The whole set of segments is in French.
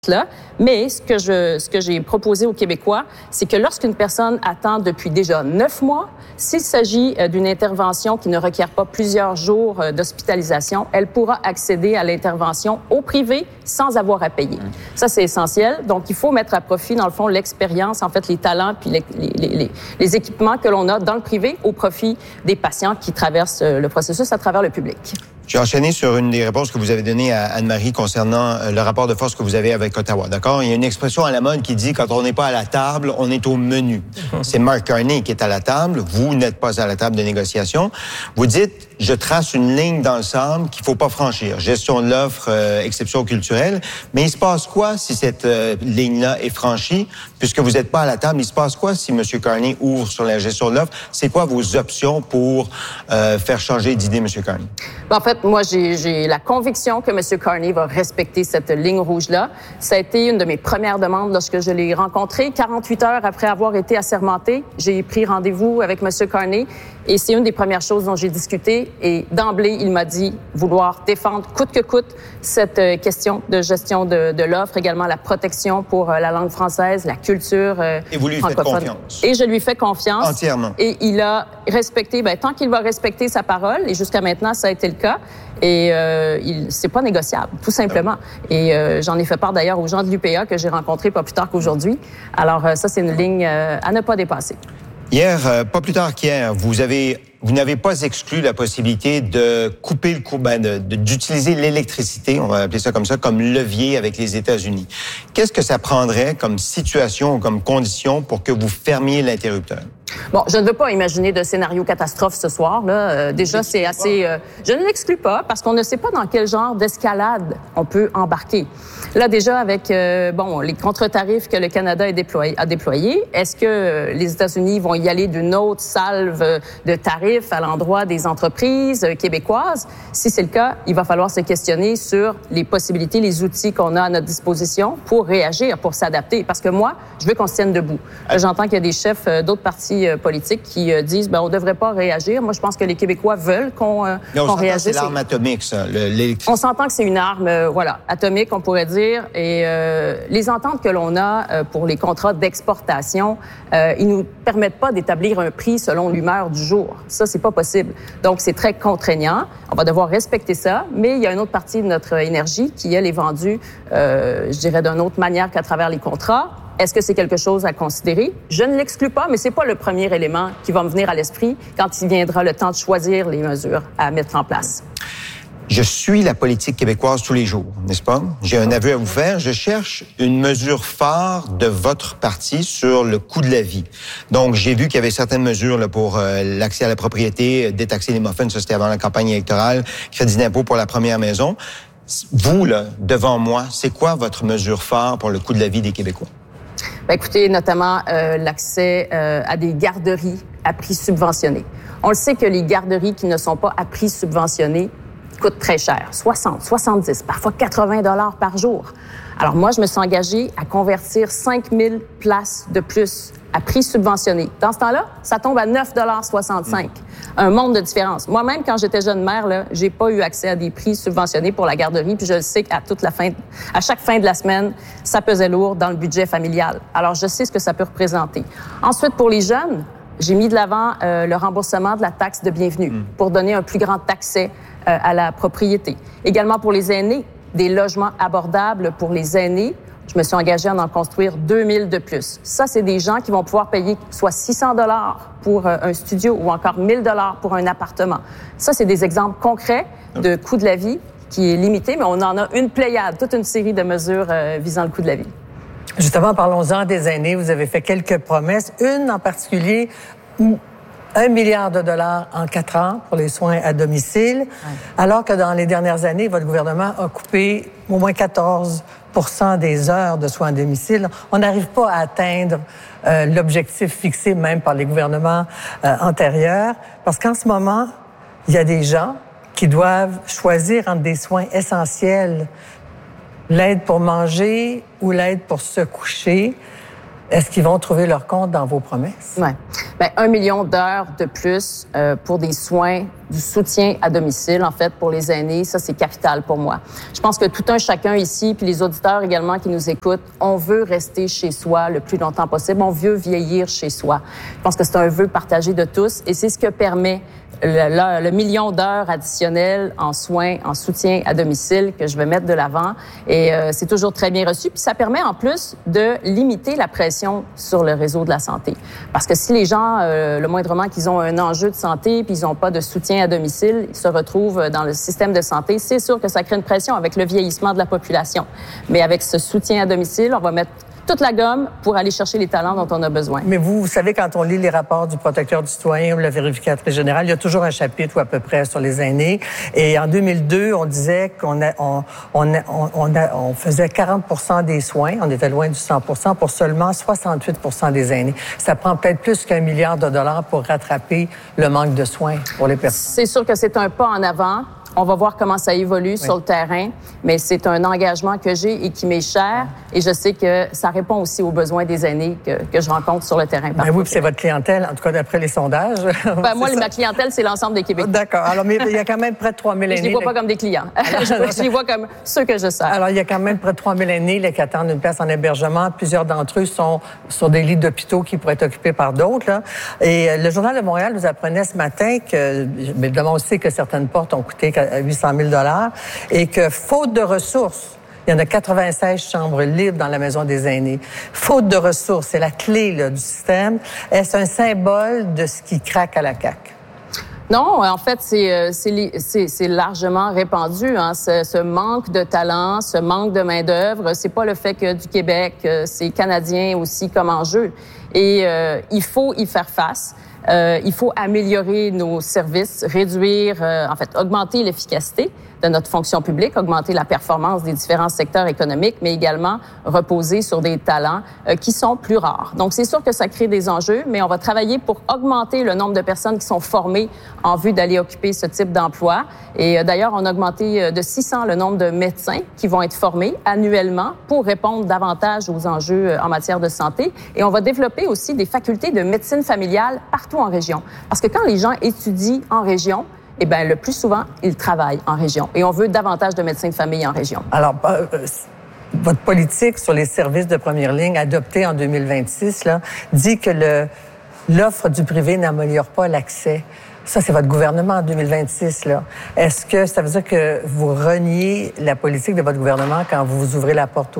là. Mais ce que j'ai proposé aux Québécois, c'est que lorsqu'une personne attend depuis déjà 9 mois, s'il s'agit d'une intervention qui ne requiert pas plusieurs jours d'hospitalisation, elle pourra accéder à l'intervention au privé sans avoir à payer. Ça, c'est essentiel. Donc, il faut mettre à profit, dans le fond, l'expérience, en fait, les talents puis les équipements que l'on a dans le privé au profit des patients qui traversent le processus à travers le public. Je vais enchaîner sur une des réponses que vous avez données à Anne-Marie concernant le rapport de force que vous avez avec Ottawa. D'accord? Il y a une expression à la mode qui dit « quand on n'est pas à la table, on est au menu ». C'est Mark Carney qui est à la table. Vous n'êtes pas à la table de négociation. Vous dites « je trace une ligne dans le sable qu'il faut pas franchir. Gestion de l'offre, exception culturelle ». Mais il se passe quoi si cette ligne-là est franchie? Puisque vous n'êtes pas à la table, il se passe quoi si M. Carney ouvre sur la gestion de l'offre? C'est quoi vos options pour faire changer d'idée, M. Carney? En fait, moi, j'ai la conviction que M. Carney va respecter cette ligne rouge-là. Ça a été une de mes premières demandes lorsque je l'ai rencontré. 48 heures après avoir été assermenté, j'ai pris rendez-vous avec M. Carney et c'est une des premières choses dont j'ai discuté. Et d'emblée, il m'a dit vouloir défendre coûte que coûte cette question de gestion de l'offre, également la protection pour la langue française, la culture francophone. Et vous lui faites confiance? Et je lui fais confiance. Entièrement. Et il a respecté, tant qu'il va respecter sa parole, et jusqu'à maintenant, ça a été le cas, et c'est pas négociable, tout simplement. Et j'en ai fait part d'ailleurs aux gens de l'UPA que j'ai rencontrés pas plus tard qu'aujourd'hui. Alors ça, c'est une ligne à ne pas dépasser. Hier, pas plus tard qu'hier, vous n'avez pas exclu la possibilité de couper le courant, d'utiliser l'électricité, on va appeler ça comme ça, comme levier avec les États-Unis. Qu'est-ce que ça prendrait comme situation ou comme condition pour que vous fermiez l'interrupteur? Bon, je ne veux pas imaginer de scénario catastrophe ce soir. Là, déjà, c'est assez. Je ne l'exclus pas parce qu'on ne sait pas dans quel genre d'escalade on peut embarquer. Là, déjà, avec les contre-tarifs que le Canada a déployés, est-ce que les États-Unis vont y aller d'une autre salve de tarifs à l'endroit des entreprises québécoises? Si c'est le cas, il va falloir se questionner sur les possibilités, les outils qu'on a à notre disposition pour réagir, pour s'adapter. Parce que moi, je veux qu'on se tienne debout. J'entends qu'il y a des chefs d'autres partis politiques qui disent on ne devrait pas réagir. Moi, je pense que les Québécois veulent qu'on réagisse. C'est l'arme atomique, ça, l'électricité. On s'entend que c'est une arme atomique, on pourrait dire. Et les ententes que l'on a pour les contrats d'exportation, ils nous permettent pas d'établir un prix selon l'humeur du jour. Ça, c'est pas possible. Donc, c'est très contraignant. On va devoir respecter ça. Mais il y a une autre partie de notre énergie qui, elle, est vendue, je dirais, d'une autre manière qu'à travers les contrats. Est-ce que c'est quelque chose à considérer? Je ne l'exclus pas, mais c'est pas le premier élément qui va me venir à l'esprit quand il viendra le temps de choisir les mesures à mettre en place. Je suis la politique québécoise tous les jours, n'est-ce pas? J'ai un aveu à vous faire. Je cherche une mesure phare de votre parti sur le coût de la vie. Donc, j'ai vu qu'il y avait certaines mesures là, pour l'accès à la propriété, détaxer les muffins, ça c'était avant la campagne électorale, crédit d'impôt pour la première maison. Vous, là, devant moi, c'est quoi votre mesure phare pour le coût de la vie des Québécois? Écoutez, notamment l'accès à des garderies à prix subventionné. On le sait que les garderies qui ne sont pas à prix subventionné coûtent très cher, 60, 70, parfois 80 $ par jour. Alors moi, je me suis engagée à convertir 5000 places de plus à prix subventionné. Dans ce temps-là, ça tombe à 9,65 $. Un monde de différence. Moi-même, quand j'étais jeune mère, là, j'ai pas eu accès à des prix subventionnés pour la garderie, puis je le sais qu'à chaque fin de la semaine, ça pesait lourd dans le budget familial. Alors, je sais ce que ça peut représenter. Ensuite, pour les jeunes, j'ai mis de l'avant le remboursement de la taxe de bienvenue pour donner un plus grand accès à la propriété. Également pour les aînés, des logements abordables pour les aînés. Je me suis engagée à en construire 2000 de plus. Ça, c'est des gens qui vont pouvoir payer soit 600 $ pour un studio ou encore 1000 $ pour un appartement. Ça, c'est des exemples concrets de coût de la vie qui est limité, mais on en a une pléiade, toute une série de mesures visant le coût de la vie. Justement, parlons-en des aînés. Vous avez fait quelques promesses. Une en particulier, 1 milliard de dollars en 4 ans pour les soins à domicile, alors que dans les dernières années, votre gouvernement a coupé au moins 14 % des heures de soins à domicile. On n'arrive pas à atteindre l'objectif fixé même par les gouvernements antérieurs, parce qu'en ce moment, il y a des gens qui doivent choisir entre des soins essentiels, l'aide pour manger ou l'aide pour se coucher. Est-ce qu'ils vont trouver leur compte dans vos promesses? Oui. 1 million d'heures de plus pour des soins, du soutien à domicile, en fait, pour les aînés. Ça, c'est capital pour moi. Je pense que tout un chacun ici, puis les auditeurs également qui nous écoutent, on veut rester chez soi le plus longtemps possible. On veut vieillir chez soi. Je pense que c'est un vœu partagé de tous et c'est ce que permet le million d'heures additionnelles en soins, en soutien à domicile que je vais mettre de l'avant. Et c'est toujours très bien reçu. Puis ça permet en plus de limiter la pression sur le réseau de la santé. Parce que si les gens, le moindrement qu'ils ont un enjeu de santé puis ils n'ont pas de soutien à domicile, ils se retrouvent dans le système de santé, c'est sûr que ça crée une pression avec le vieillissement de la population. Mais avec ce soutien à domicile, on va mettre toute la gomme pour aller chercher les talents dont on a besoin. Mais vous savez, quand on lit les rapports du protecteur du citoyen ou de la vérificatrice générale, il y a toujours un chapitre ou à peu près sur les aînés. Et en 2002, on disait qu'on faisait 40% des soins, on était loin du 100%, pour seulement 68% des aînés. Ça prend peut-être plus qu'1 milliard de dollars pour rattraper le manque de soins pour les personnes. C'est sûr que c'est un pas en avant. On va voir comment ça évolue sur le terrain, mais c'est un engagement que j'ai et qui m'est cher. Et je sais que ça répond aussi aux besoins des aînés que je rencontre sur le terrain. Ben oui, puis c'est votre clientèle, en tout cas d'après les sondages. Moi, ma clientèle, c'est l'ensemble des Québécois. D'accord. Alors, mais il y a quand même près de 3 000 aînés. Je les vois pas comme des clients. Je les vois comme ceux que je sers. Alors, il y a quand même près de 3 000 aînés là, qui attendent une place en hébergement. Plusieurs d'entre eux sont sur des lits d'hôpitaux qui pourraient être occupés par d'autres. Là. Et le Journal de Montréal nous apprenait ce matin que, évidemment, on sait que certaines portes ont coûté 800 000 et que, faute de ressources, il y en a 96 chambres libres dans la maison des aînés. Faute de ressources, c'est la clé là, du système. Est-ce un symbole de ce qui craque à la CAQ? Non, en fait, c'est largement répandu. Hein, ce manque de talent, ce manque de main-d'œuvre, c'est pas le fait que du Québec, c'est canadien aussi comme enjeu. Et il faut y faire face. Il faut améliorer nos services, réduire, augmenter l'efficacité de notre fonction publique, augmenter la performance des différents secteurs économiques, mais également reposer sur des talents qui sont plus rares. Donc, c'est sûr que ça crée des enjeux, mais on va travailler pour augmenter le nombre de personnes qui sont formées en vue d'aller occuper ce type d'emploi. Et d'ailleurs, on a augmenté de 600 le nombre de médecins qui vont être formés annuellement pour répondre davantage aux enjeux en matière de santé. Et on va développer aussi des facultés de médecine familiale partout en région. Parce que quand les gens étudient en région, eh bien, le plus souvent, ils travaillent en région. Et on veut davantage de médecins de famille en région. Alors, votre politique sur les services de première ligne adoptée en 2026 là, dit que l'offre du privé n'améliore pas l'accès. Ça, c'est votre gouvernement en 2026. Là. Est-ce que ça veut dire que vous reniez la politique de votre gouvernement quand vous ouvrez la porte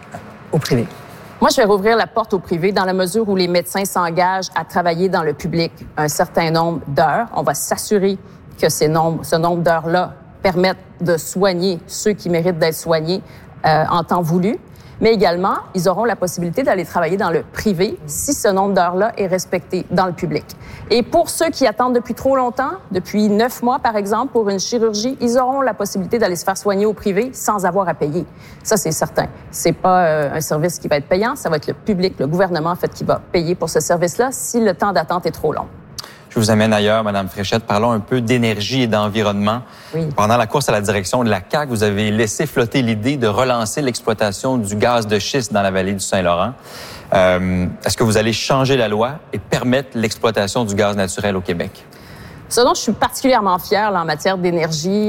au privé? Moi, je vais rouvrir la porte au privé dans la mesure où les médecins s'engagent à travailler dans le public un certain nombre d'heures. On va s'assurer que ce nombre d'heures-là permettent de soigner ceux qui méritent d'être soignés en temps voulu. Mais également, ils auront la possibilité d'aller travailler dans le privé si ce nombre d'heures-là est respecté dans le public. Et pour ceux qui attendent depuis trop longtemps, depuis 9 mois par exemple, pour une chirurgie, ils auront la possibilité d'aller se faire soigner au privé sans avoir à payer. Ça, c'est certain. C'est pas un service qui va être payant, ça va être le public, le gouvernement en fait, qui va payer pour ce service-là si le temps d'attente est trop long. Je vous amène ailleurs, Mme Fréchette. Parlons un peu d'énergie et d'environnement. Oui. Pendant la course à la direction de la CAQ, vous avez laissé flotter l'idée de relancer l'exploitation du gaz de schiste dans la vallée du Saint-Laurent. Est-ce que vous allez changer la loi et permettre l'exploitation du gaz naturel au Québec? Ce dont je suis particulièrement fière là, en matière d'énergie,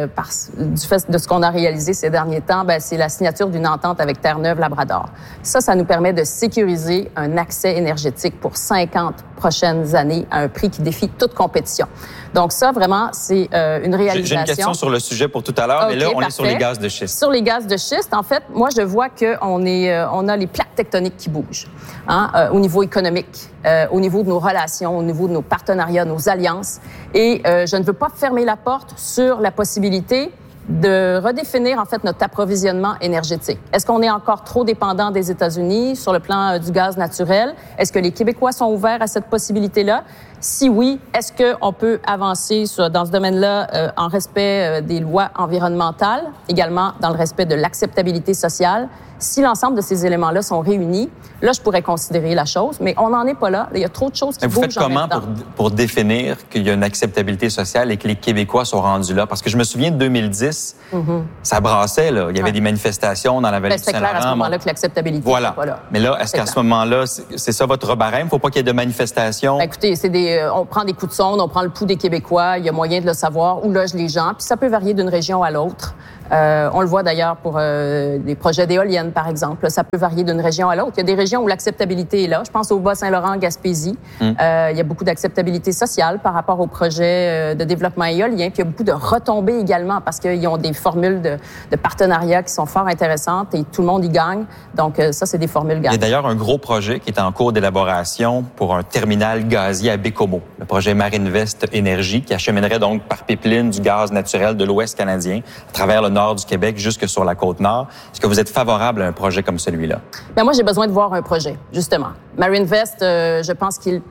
du fait de ce qu'on a réalisé ces derniers temps, c'est la signature d'une entente avec Terre-Neuve-Labrador. Ça nous permet de sécuriser un accès énergétique pour 50 prochaines années à un prix qui défie toute compétition. Donc ça, vraiment, c'est une réalisation. J'ai une question sur le sujet pour tout à l'heure, mais là, on est sur les gaz de schiste. Sur les gaz de schiste, en fait, moi, je vois qu'on a les plaques tectoniques qui bougent au niveau économique, au niveau de nos relations, au niveau de nos partenariats, nos alliances. Et je ne veux pas fermer la porte sur la possibilité de redéfinir, en fait, notre approvisionnement énergétique. Est-ce qu'on est encore trop dépendant des États-Unis sur le plan du gaz naturel? Est-ce que les Québécois sont ouverts à cette possibilité-là? Si oui, est-ce qu'on peut avancer dans ce domaine-là en respect des lois environnementales, également dans le respect de l'acceptabilité sociale? Si l'ensemble de ces éléments-là sont réunis, là, je pourrais considérer la chose, mais on n'en est pas là. Il y a trop de choses qui bougent en même temps. Vous faites comment pour définir qu'il y a une acceptabilité sociale et que les Québécois sont rendus là? Parce que je me souviens de 2010, ça brassait, là. Il y avait des manifestations dans la vallée du Saint-Laurent. C'est clair à ce moment-là que l'acceptabilité n'est pas là. Mais là, est-ce qu'à ce moment-là, c'est ça votre barème? Faut pas qu'il y ait de manifestations? Écoutez, on prend des coups de sonde, on prend le pouls des Québécois, il y a moyen de le savoir, où logent les gens, puis ça peut varier d'une région à l'autre. On le voit d'ailleurs pour des projets d'éoliennes, par exemple. Ça peut varier d'une région à l'autre. Il y a des régions où l'acceptabilité est là. Je pense au Bas-Saint-Laurent, Gaspésie. Il y a beaucoup d'acceptabilité sociale par rapport aux projets de développement éolien. Puis il y a beaucoup de retombées également parce qu'ils ont des formules de partenariat qui sont fort intéressantes et tout le monde y gagne. Donc ça, c'est des formules gagnantes. Il y a d'ailleurs un gros projet qui est en cours d'élaboration pour un terminal gazier à Bécomo. Le projet Marinvest Énergie qui acheminerait donc par pipeline du gaz naturel de l'Ouest canadien à travers le nord du Québec jusque sur la Côte-Nord. Est-ce que vous êtes favorable à un projet comme celui-là? Bien, moi, j'ai besoin de voir un projet, justement. Marinvest, je pense qu'il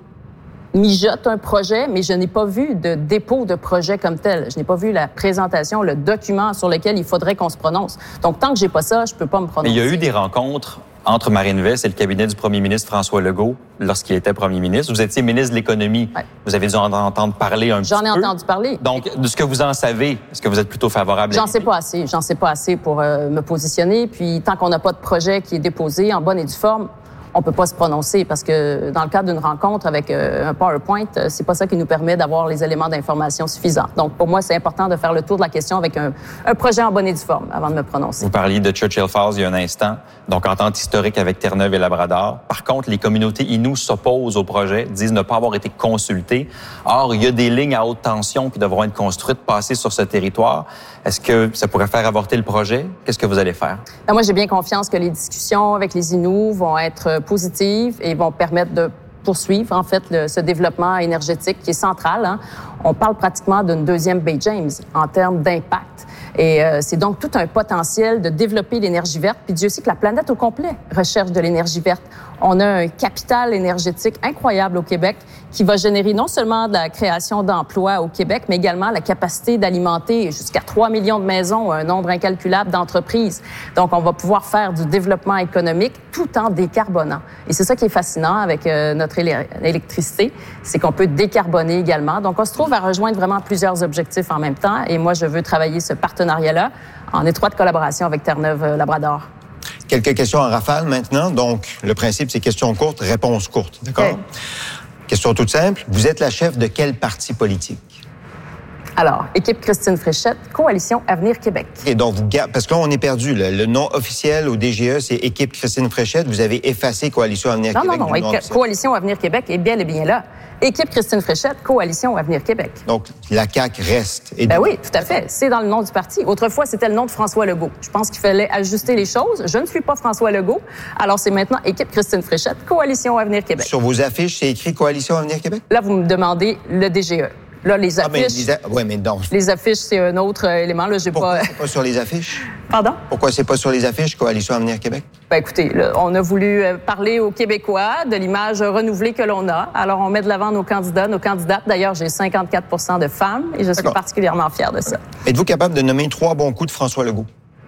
mijote un projet, mais je n'ai pas vu de dépôt de projet comme tel. Je n'ai pas vu la présentation, le document sur lequel il faudrait qu'on se prononce. Donc, tant que j'ai pas ça, je peux pas me prononcer. Mais il y a eu des rencontres entre Marinvest et le cabinet du premier ministre François Legault lorsqu'il était premier ministre. Vous étiez ministre de l'Économie. Ouais. Vous avez dû en entendre parler un petit peu. J'en ai entendu parler. Donc, de ce que vous en savez, est-ce que vous êtes plutôt favorable à J'en sais pas assez. J'en sais pas assez pour me positionner. Puis, tant qu'on n'a pas de projet qui est déposé en bonne et due forme, on peut pas se prononcer parce que dans le cadre d'une rencontre avec un PowerPoint, c'est pas ça qui nous permet d'avoir les éléments d'information suffisants. Donc, pour moi, c'est important de faire le tour de la question avec un projet en bonne et due forme avant de me prononcer. Vous parliez de Churchill Falls il y a un instant, donc entente historique avec Terre-Neuve et Labrador. Par contre, les communautés Innu s'opposent au projet, disent ne pas avoir été consultées. Or, il y a des lignes à haute tension qui devront être construites, passer sur ce territoire. Est-ce que ça pourrait faire avorter le projet? Qu'est-ce que vous allez faire? Ben moi, j'ai bien confiance que les discussions avec les Inuits vont être positives et vont permettre de poursuivre, en fait, ce développement énergétique qui est central. Hein. On parle pratiquement d'une deuxième Bay James en termes d'impact. Et c'est donc tout un potentiel de développer l'énergie verte. Puis Dieu sait que la planète au complet recherche de l'énergie verte. On a un capital énergétique incroyable au Québec qui va générer non seulement de la création d'emplois au Québec, mais également la capacité d'alimenter jusqu'à 3 millions de maisons, un nombre incalculable d'entreprises. Donc, on va pouvoir faire du développement économique tout en décarbonant. Et c'est ça qui est fascinant avec notre électricité, c'est qu'on peut décarboner également. Donc, on se trouve à rejoindre vraiment plusieurs objectifs en même temps. Et moi, je veux travailler ce partenariat-là en étroite collaboration avec Terre-Neuve-Labrador. Quelques questions en rafale maintenant. Donc, le principe, c'est questions courtes, réponses courtes. D'accord? Okay. Question toute simple. Vous êtes la chef de quel parti politique? Alors, équipe Christine Fréchette, Coalition Avenir Québec. Et donc, parce que là, on est perdu. Le nom officiel au DGE, c'est équipe Christine Fréchette. Vous avez effacé Coalition Avenir Québec. Non. Coalition Avenir Québec est bel et bien là. Équipe Christine Fréchette, Coalition Avenir Québec. Donc, la CAQ reste. Ben oui, tout à fait. C'est dans le nom du parti. Autrefois, c'était le nom de François Legault. Je pense qu'il fallait ajuster les choses. Je ne suis pas François Legault. Alors, c'est maintenant Équipe Christine Fréchette, Coalition Avenir Québec. Sur vos affiches, c'est écrit Coalition Avenir Québec? Là, vous me demandez le DGE. Là, les affiches. Mais donc. Les affiches, c'est un autre élément. Là, Pourquoi c'est pas sur les affiches? Pardon? Pourquoi c'est pas sur les affiches, Coalition Avenir Québec? Ben, écoutez, là, on a voulu parler aux Québécois de l'image renouvelée que l'on a. Alors, on met de l'avant nos candidats, nos candidates. D'ailleurs, j'ai 54% de femmes et je suis particulièrement fière de ça. Êtes-vous capable de nommer 3 bons coups de François Legault?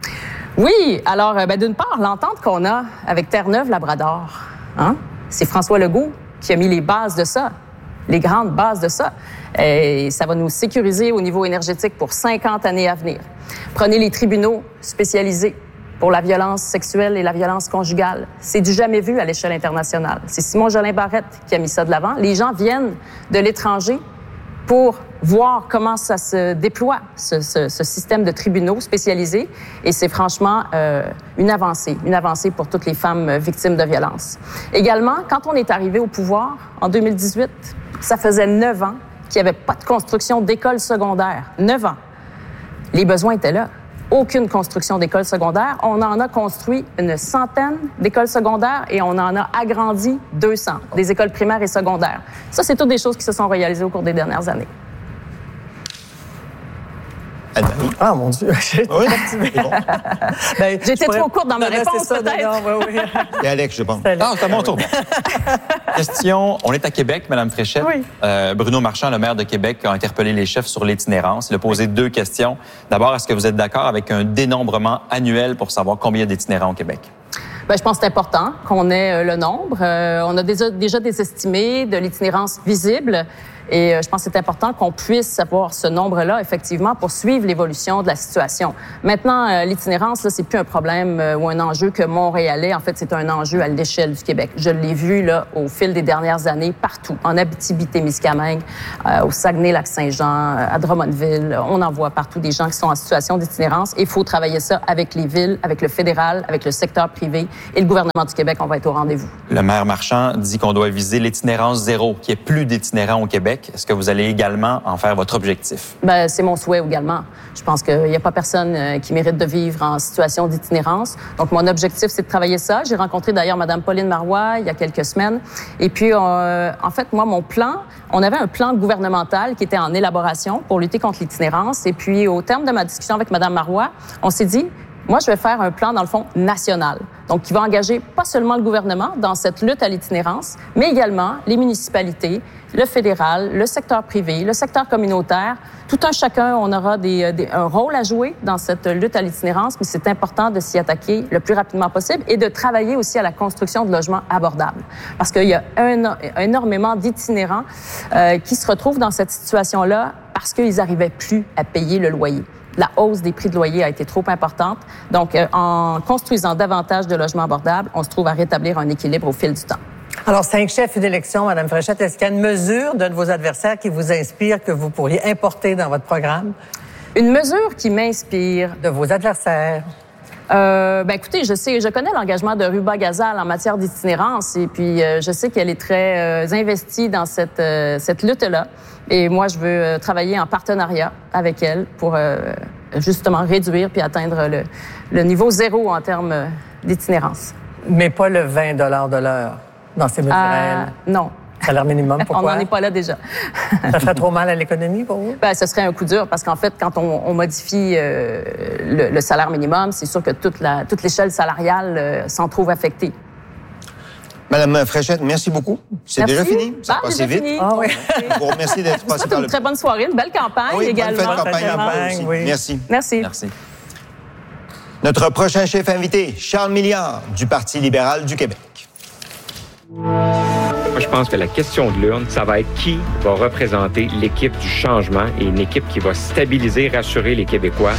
Oui. Alors, d'une part, l'entente qu'on a avec Terre-Neuve-Labrador, hein? C'est François Legault qui a mis les bases de ça. Les grandes bases de ça. Et ça va nous sécuriser au niveau énergétique pour 50 années à venir. Prenez les tribunaux spécialisés pour la violence sexuelle et la violence conjugale. C'est du jamais vu à l'échelle internationale. C'est Simon Jolin Barrette qui a mis ça de l'avant. Les gens viennent de l'étranger pour voir comment ça se déploie, ce système de tribunaux spécialisés. Et c'est franchement une avancée pour toutes les femmes victimes de violences. Également, quand on est arrivé au pouvoir en 2018, ça faisait 9 ans qu'il n'y avait pas de construction d'écoles secondaires. 9 ans. Les besoins étaient là. Aucune construction d'écoles secondaires. On en a construit une centaine d'écoles secondaires et on en a agrandi 200, des écoles primaires et secondaires. Ça, c'est toutes des choses qui se sont réalisées au cours des dernières années. Ah, mon Dieu. Oui, c'est bon. J'étais trop courte dans ma réponse, peut-être. Oui. C'est Alex, je pense. Ah, c'est à mon tour. Question. On est à Québec, Mme Fréchette. Oui. Bruno Marchand, le maire de Québec, a interpellé les chefs sur l'itinérance. Il a posé 2 questions. D'abord, est-ce que vous êtes d'accord avec un dénombrement annuel pour savoir combien d'itinérants au Québec? Bien, je pense que c'est important qu'on ait le nombre. On a déjà des estimés de l'itinérance visible. Et je pense que c'est important qu'on puisse avoir ce nombre-là, effectivement, pour suivre l'évolution de la situation. Maintenant, l'itinérance, là, c'est plus un problème ou un enjeu que montréalais. En fait, c'est un enjeu à l'échelle du Québec. Je l'ai vu là au fil des dernières années partout, en Abitibi-Témiscamingue, au Saguenay-Lac-Saint-Jean, à Drummondville. On en voit partout des gens qui sont en situation d'itinérance. Et il faut travailler ça avec les villes, avec le fédéral, avec le secteur privé. Et le gouvernement du Québec, on va être au rendez-vous. Le maire Marchand dit qu'on doit viser l'itinérance zéro, qu'il n'y ait plus d'itinérants au Québec. Est-ce que vous allez également en faire votre objectif? Bien, c'est mon souhait également. Je pense qu'il n'y a pas personne qui mérite de vivre en situation d'itinérance. Donc, mon objectif, c'est de travailler ça. J'ai rencontré d'ailleurs Mme Pauline Marois il y a quelques semaines. Et puis, en fait, moi, mon plan, on avait un plan gouvernemental qui était en élaboration pour lutter contre l'itinérance. Et puis, au terme de ma discussion avec Mme Marois, on s'est dit, moi, je vais faire un plan, dans le fond, national. Donc, qui va engager pas seulement le gouvernement dans cette lutte à l'itinérance, mais également les municipalités, le fédéral, le secteur privé, le secteur communautaire. Tout un chacun, on aura un rôle à jouer dans cette lutte à l'itinérance, mais c'est important de s'y attaquer le plus rapidement possible et de travailler aussi à la construction de logements abordables. Parce qu'il y a énormément d'itinérants qui se retrouvent dans cette situation-là parce qu'ils n'arrivaient plus à payer le loyer. La hausse des prix de loyer a été trop importante. Donc, en construisant davantage de logements abordables, on se trouve à rétablir un équilibre au fil du temps. Alors, 5 chefs, une élection, Mme Fréchette. Est-ce qu'il y a une mesure d'un de vos adversaires qui vous inspire, que vous pourriez importer dans votre programme? Une mesure qui m'inspire. De vos adversaires? Écoutez, je connais l'engagement de Ruba Gazal en matière d'itinérance et puis je sais qu'elle est très investie dans cette lutte-là. Et moi, je veux travailler en partenariat avec elle pour justement réduire puis atteindre le niveau zéro en termes d'itinérance. Mais pas le 20 $ de l'heure dans ces mesures à elle? Non. Salaire minimum, pourquoi? On n'en est pas là déjà. Ça ferait trop mal à l'économie pour vous? Ce serait un coup dur parce qu'en fait, quand on modifie le salaire minimum, c'est sûr que toute l'échelle salariale s'en trouve affectée. Madame Fréchette, merci beaucoup. C'est déjà fini. Ça passe vite. Fini. Ah, oui. Je vous remercie d'être passé par une très bonne soirée, une belle campagne également. Bonne fête de campagne à vous aussi. Oui. Merci. Merci. Notre prochain chef invité, Charles Milliard, du Parti libéral du Québec. Moi, je pense que la question de l'urne, ça va être qui va représenter l'équipe du changement et une équipe qui va stabiliser, rassurer les Québécois.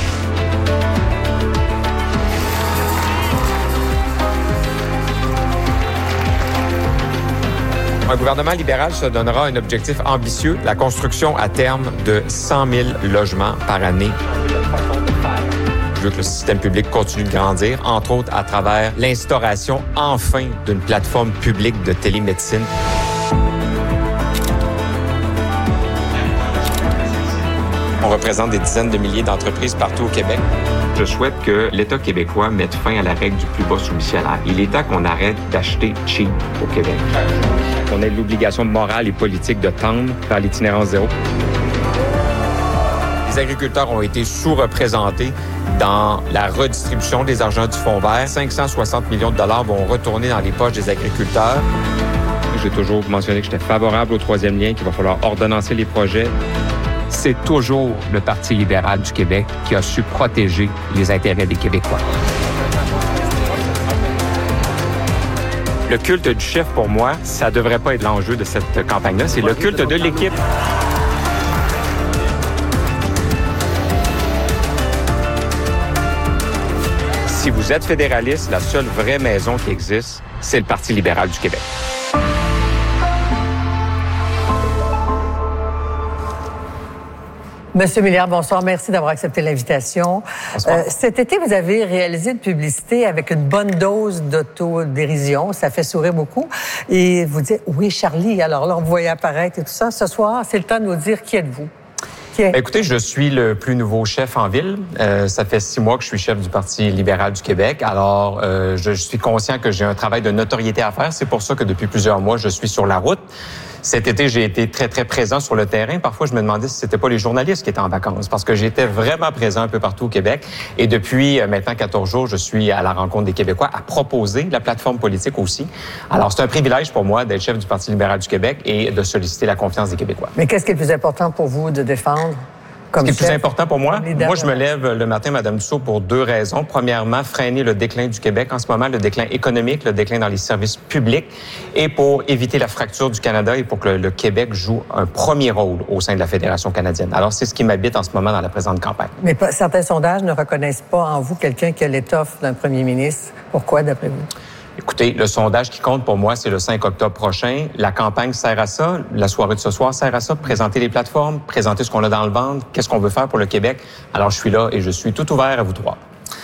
Un gouvernement libéral se donnera un objectif ambitieux, la construction à terme de 100 000 logements par année. Je veux que le système public continue de grandir, entre autres à travers l'instauration enfin d'une plateforme publique de télémédecine. On représente des dizaines de milliers d'entreprises partout au Québec. Je souhaite que l'État québécois mette fin à la règle du plus bas soumissionnaire. Il est temps qu'on arrête d'acheter cheap au Québec. On ait l'obligation morale et politique de tendre vers l'itinérance zéro. Les agriculteurs ont été sous-représentés dans la redistribution des argents du Fonds vert. 560 millions de dollars vont retourner dans les poches des agriculteurs. J'ai toujours mentionné que j'étais favorable au troisième lien, qu'il va falloir ordonnancer les projets. C'est toujours le Parti libéral du Québec qui a su protéger les intérêts des Québécois. Le culte du chef, pour moi, ça devrait pas être l'enjeu de cette campagne-là. C'est le culte de l'équipe. Si vous êtes fédéraliste, la seule vraie maison qui existe, c'est le Parti libéral du Québec. Monsieur Milliard, bonsoir. Merci d'avoir accepté l'invitation. Cet été, vous avez réalisé une publicité avec une bonne dose d'autodérision. Ça fait sourire beaucoup. Et vous dites, oui, Charlie, alors là, on vous voyait apparaître et tout ça. Ce soir, c'est le temps de nous dire qui êtes-vous. Écoutez, je suis le plus nouveau chef en ville. Ça fait 6 mois que je suis chef du Parti libéral du Québec. Alors, je suis conscient que j'ai un travail de notoriété à faire. C'est pour ça que depuis plusieurs mois, je suis sur la route. Cet été, j'ai été très, très présent sur le terrain. Parfois, je me demandais si c'était pas les journalistes qui étaient en vacances parce que j'étais vraiment présent un peu partout au Québec. Et depuis maintenant 14 jours, je suis à la rencontre des Québécois à proposer la plateforme politique aussi. Alors, c'est un privilège pour moi d'être chef du Parti libéral du Québec et de solliciter la confiance des Québécois. Mais qu'est-ce qui est le plus important pour vous de défendre? Ce qui est plus important pour moi, je me lève le matin, Mme Dussault, pour 2 raisons. Premièrement, freiner le déclin du Québec en ce moment, le déclin économique, le déclin dans les services publics, et pour éviter la fracture du Canada et pour que le Québec joue un premier rôle au sein de la Fédération canadienne. Alors, c'est ce qui m'habite en ce moment dans la présente campagne. Mais certains sondages ne reconnaissent pas en vous quelqu'un qui a l'étoffe d'un premier ministre. Pourquoi, d'après vous? Écoutez, le sondage qui compte pour moi, c'est le 5 octobre prochain. La campagne sert à ça. La soirée de ce soir sert à ça. Présenter les plateformes, présenter ce qu'on a dans le ventre, qu'est-ce qu'on veut faire pour le Québec. Alors, je suis là et je suis tout ouvert à vous trois.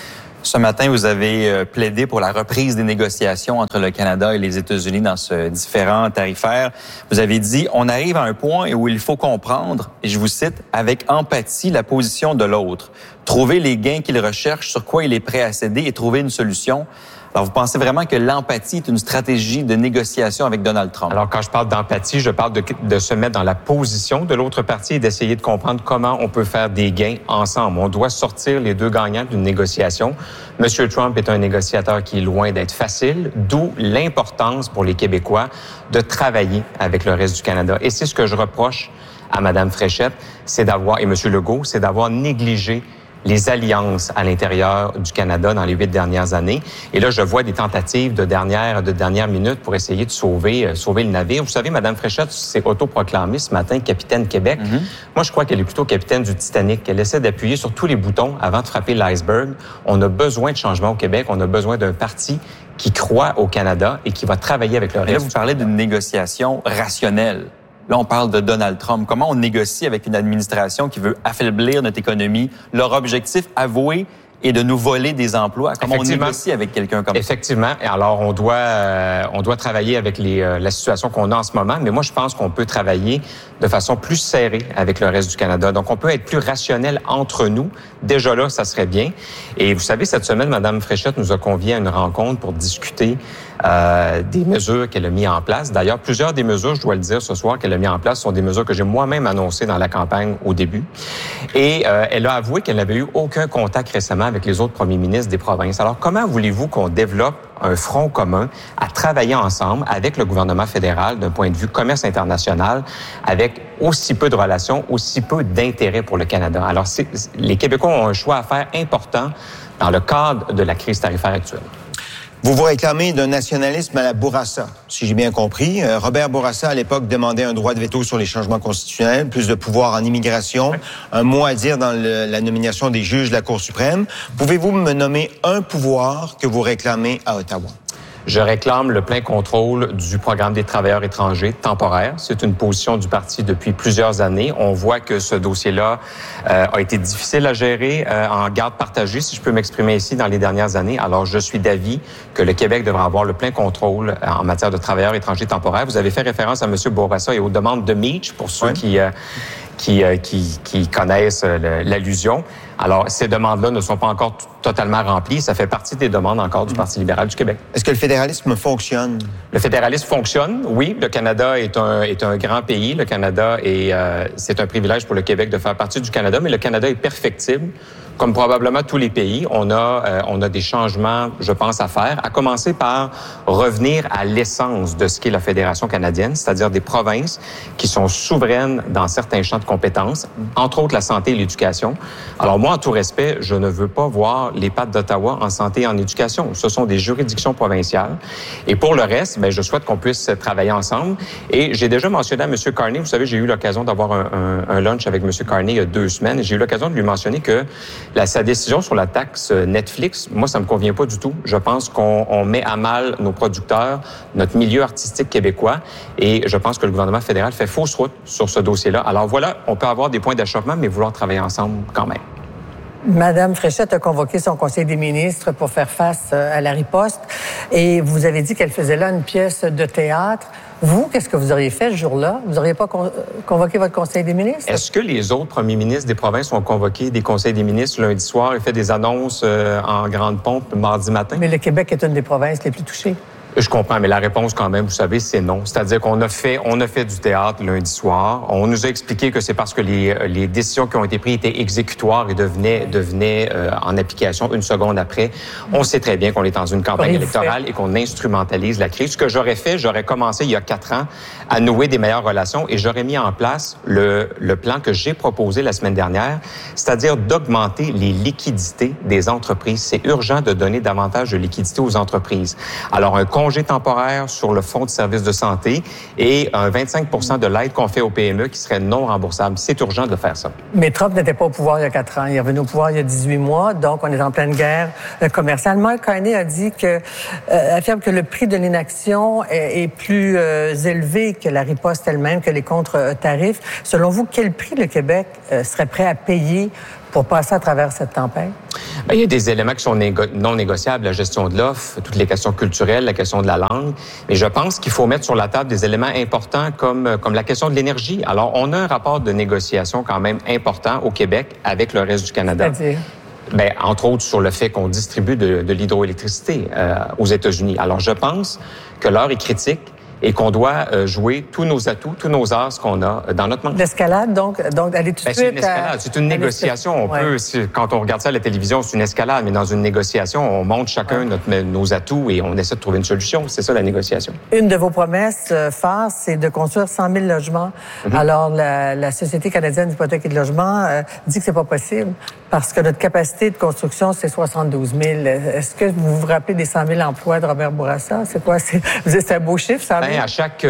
Ce matin, vous avez plaidé pour la reprise des négociations entre le Canada et les États-Unis dans ce différend tarifaire. Vous avez dit, on arrive à un point où il faut comprendre, et je vous cite, avec empathie la position de l'autre, trouver les gains qu'il recherche, sur quoi il est prêt à céder et trouver une solution. Alors, vous pensez vraiment que l'empathie est une stratégie de négociation avec Donald Trump? Alors, quand je parle d'empathie, je parle de se mettre dans la position de l'autre partie et d'essayer de comprendre comment on peut faire des gains ensemble. On doit sortir les deux gagnants d'une négociation. M. Trump est un négociateur qui est loin d'être facile, d'où l'importance pour les Québécois de travailler avec le reste du Canada. Et c'est ce que je reproche à Mme Fréchette, et M. Legault, c'est d'avoir négligé les alliances à l'intérieur du Canada dans les 8 dernières années. Et là, je vois des tentatives de dernière minute pour essayer de sauver le navire. Vous savez, Mme Fréchette s'est autoproclamée ce matin capitaine Québec. Mm-hmm. Moi, je crois qu'elle est plutôt capitaine du Titanic. Elle essaie d'appuyer sur tous les boutons avant de frapper l'iceberg. On a besoin de changement au Québec. On a besoin d'un parti qui croit au Canada et qui va travailler avec le reste. Et là, vous parlez d'une négociation rationnelle. Là, on parle de Donald Trump. Comment on négocie avec une administration qui veut affaiblir notre économie? Leur objectif avoué est de nous voler des emplois. Comment on négocie avec quelqu'un comme ça? Effectivement. Et alors, on doit travailler avec la situation qu'on a en ce moment. Mais moi, je pense qu'on peut travailler de façon plus serrée avec le reste du Canada. Donc, on peut être plus rationnel entre nous. Déjà là, ça serait bien. Et vous savez, cette semaine, Mme Fréchette nous a conviés à une rencontre pour discuter des mesures qu'elle a mises en place. D'ailleurs, plusieurs des mesures, je dois le dire ce soir, qu'elle a mises en place sont des mesures que j'ai moi-même annoncées dans la campagne au début. Et elle a avoué qu'elle n'avait eu aucun contact récemment avec les autres premiers ministres des provinces. Alors, comment voulez-vous qu'on développe un front commun à travailler ensemble avec le gouvernement fédéral d'un point de vue commerce international, avec aussi peu de relations, aussi peu d'intérêt pour le Canada? Alors, les Québécois ont un choix à faire important dans le cadre de la crise tarifaire actuelle. Vous vous réclamez d'un nationalisme à la Bourassa, si j'ai bien compris. Robert Bourassa, à l'époque, demandait un droit de veto sur les changements constitutionnels, plus de pouvoir en immigration, un mot à dire dans la nomination des juges de la Cour suprême. Pouvez-vous me nommer un pouvoir que vous réclamez à Ottawa? Je réclame le plein contrôle du programme des travailleurs étrangers temporaires. C'est une position du parti depuis plusieurs années. On voit que ce dossier-là a été difficile à gérer en garde partagée, si je peux m'exprimer ici, dans les dernières années. Alors, je suis d'avis que le Québec devra avoir le plein contrôle en matière de travailleurs étrangers temporaires. Vous avez fait référence à M. Bourassa et aux demandes de Meach, pour ceux qui connaissent l'allusion. Alors, ces demandes-là ne sont pas encore totalement remplies. Ça fait partie des demandes encore du Parti libéral du Québec. Est-ce que le fédéralisme fonctionne? Le fédéralisme fonctionne, oui. Le Canada est un grand pays. Le Canada c'est un privilège pour le Québec de faire partie du Canada, mais le Canada est perfectible. Comme probablement tous les pays, on a des changements, je pense, à faire, à commencer par revenir à l'essence de ce qu'est la Fédération canadienne, c'est-à-dire des provinces qui sont souveraines dans certains champs de compétences, entre autres la santé et l'éducation. Alors moi, en tout respect, je ne veux pas voir les pattes d'Ottawa en santé et en éducation. Ce sont des juridictions provinciales. Et pour le reste, je souhaite qu'on puisse travailler ensemble. Et j'ai déjà mentionné à M. Carney, vous savez, j'ai eu l'occasion d'avoir un lunch avec M. Carney il y a 2 semaines. J'ai eu l'occasion de lui mentionner que sa décision sur la taxe Netflix, moi, ça me convient pas du tout. Je pense qu'on met à mal nos producteurs, notre milieu artistique québécois, et je pense que le gouvernement fédéral fait fausse route sur ce dossier-là. Alors voilà, on peut avoir des points d'achoppement, mais vouloir travailler ensemble quand même. Madame Fréchette a convoqué son conseil des ministres pour faire face à la riposte, et vous avez dit qu'elle faisait là une pièce de théâtre. Vous, qu'est-ce que vous auriez fait ce jour-là? Vous n'auriez pas convoqué votre conseil des ministres? Est-ce que les autres premiers ministres des provinces ont convoqué des conseils des ministres lundi soir et fait des annonces en grande pompe mardi matin? Mais le Québec est une des provinces les plus touchées. Je comprends, mais la réponse quand même, vous savez, c'est non. C'est-à-dire qu'on a fait du théâtre lundi soir. On nous a expliqué que c'est parce que les décisions qui ont été prises étaient exécutoires et devenaient en application une seconde après. On sait très bien qu'on est dans une campagne électorale et qu'on instrumentalise la crise. Ce que j'aurais fait, j'aurais commencé il y a 4 ans à nouer des meilleures relations et j'aurais mis en place le plan que j'ai proposé la semaine dernière, c'est-à-dire d'augmenter les liquidités des entreprises. C'est urgent de donner davantage de liquidités aux entreprises. Alors, un congé temporaire sur le fonds de services de santé et un 25% de l'aide qu'on fait aux PME qui serait non remboursable. C'est urgent de faire ça. Mais Trump n'était pas au pouvoir il y a 4 ans. Il est revenu au pouvoir il y a 18 mois, donc on est en pleine guerre commerciale. Mark Carney a dit affirme que le prix de l'inaction est plus élevé que la riposte elle-même, que les contre-tarifs. Selon vous, quel prix le Québec serait prêt à payer pour passer à travers cette tempête? Bien, il y a des éléments qui sont non négociables, la gestion de l'offre, toutes les questions culturelles, la question de la langue. Mais je pense qu'il faut mettre sur la table des éléments importants comme la question de l'énergie. Alors, on a un rapport de négociation quand même important au Québec avec le reste du Canada. C'est-à-dire? Bien, entre autres sur le fait qu'on distribue de l'hydroélectricité aux États-Unis. Alors, je pense que l'heure est critique et qu'on doit jouer tous nos atouts, tous nos as qu'on a dans notre manche. L'escalade, donc aller tout de suite... C'est une escalade, c'est une négociation. Quand on regarde ça à la télévision, c'est une escalade, mais dans une négociation, on montre chacun nos atouts et on essaie de trouver une solution. C'est ça, la négociation. Une de vos promesses phares, c'est de construire 100 000 logements. Alors, la Société canadienne d'hypothèque et de logement dit que c'est pas possible parce que notre capacité de construction, c'est 72 000. Est-ce que vous vous rappelez des 100 000 emplois de Robert Bourassa? C'est quoi? C'est un beau chiffre, ça? À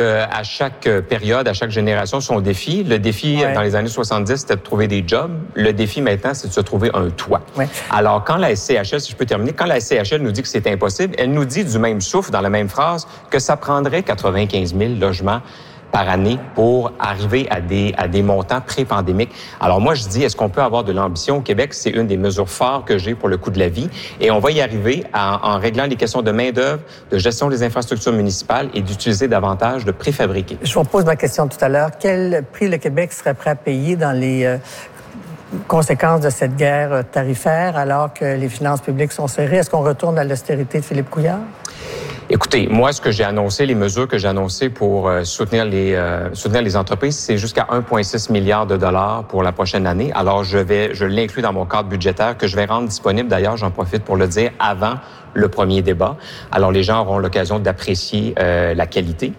chaque période, à chaque génération, son défi. Le défi, dans les années 70, c'était de trouver des jobs. Le défi, maintenant, c'est de se trouver un toit. Alors, quand la SCHL, si je peux terminer, quand la SCHL nous dit que c'est impossible, elle nous dit du même souffle, dans la même phrase, que ça prendrait 95 000 logements par année pour arriver à des montants pré-pandémiques. Alors moi, je dis, est-ce qu'on peut avoir de l'ambition au Québec? C'est une des mesures phares que j'ai pour le coût de la vie. Et on va y arriver en réglant les questions de main-d'œuvre, de gestion des infrastructures municipales et d'utiliser davantage de préfabriqués. Je vous pose ma question tout à l'heure. Quel prix le Québec serait prêt à payer dans les conséquences de cette guerre tarifaire alors que les finances publiques sont serrées? Est-ce qu'on retourne à l'austérité de Philippe Couillard? Écoutez, moi, ce que j'ai annoncé, les mesures que j'ai annoncées pour soutenir les entreprises, c'est jusqu'à 1,6 milliard de dollars pour la prochaine année. Alors, je l'inclus dans mon cadre budgétaire que je vais rendre disponible. D'ailleurs, j'en profite pour le dire avant le premier débat. Alors, les gens auront l'occasion d'apprécier la qualité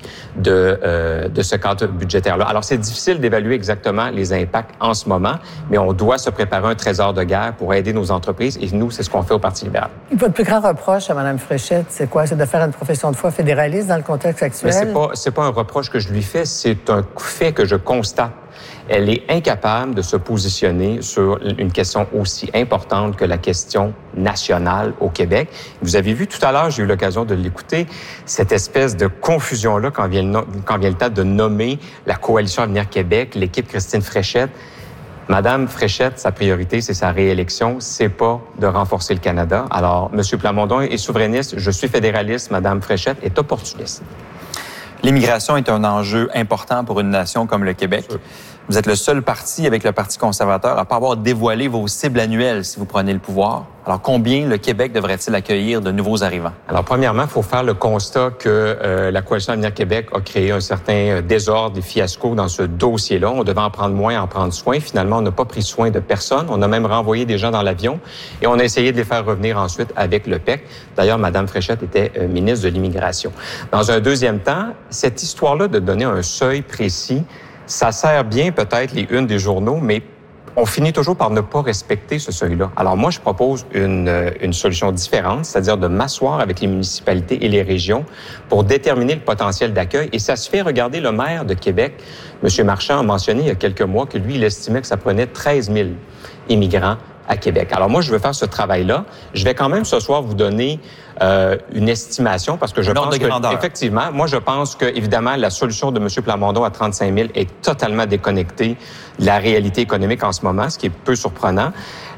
de ce cadre budgétaire-là. Alors, c'est difficile d'évaluer exactement les impacts en ce moment, mais on doit se préparer un trésor de guerre pour aider nos entreprises. Et nous, c'est ce qu'on fait au Parti libéral. Votre plus grand reproche à Mme Fréchette, c'est quoi? C'est de faire une profession de foi fédéraliste dans le contexte actuel? Mais c'est pas un reproche que je lui fais, c'est un fait que je constate. Elle est incapable de se positionner sur une question aussi importante que la question nationale au Québec. Vous avez vu tout à l'heure, j'ai eu l'occasion de l'écouter, cette espèce de confusion-là quand vient le temps de nommer la Coalition Avenir Québec, l'équipe Christine Fréchette. Madame Fréchette, sa priorité, c'est sa réélection, c'est pas de renforcer le Canada. Alors, M. Plamondon est souverainiste, je suis fédéraliste, Madame Fréchette est opportuniste. L'immigration est un enjeu important pour une nation comme le Québec. Vous êtes le seul parti avec le Parti conservateur à ne pas avoir dévoilé vos cibles annuelles si vous prenez le pouvoir. Alors, combien le Québec devrait-il accueillir de nouveaux arrivants? Alors, premièrement, il faut faire le constat que la Coalition Avenir Québec a créé un certain désordre et fiasco dans ce dossier-là. On devait en prendre moins, en prendre soin. Finalement, on n'a pas pris soin de personne. On a même renvoyé des gens dans l'avion et on a essayé de les faire revenir ensuite avec le PEC. D'ailleurs, Mme Fréchette était ministre de l'Immigration. Dans un deuxième temps, cette histoire-là de donner un seuil précis, ça sert bien peut-être les unes des journaux, mais on finit toujours par ne pas respecter ce seuil-là. Alors moi, je propose une solution différente, c'est-à-dire de m'asseoir avec les municipalités et les régions pour déterminer le potentiel d'accueil. Et ça se fait, regardez, le maire de Québec, M. Marchand, a mentionné il y a quelques mois que lui, il estimait que ça prenait 13 000 immigrants à Québec. Alors moi, je veux faire ce travail-là. Je vais quand même ce soir vous donner une estimation parce que je pense que, effectivement, moi je pense que évidemment la solution de M. Plamondon à 35 000 est totalement déconnectée de la réalité économique en ce moment, ce qui est peu surprenant.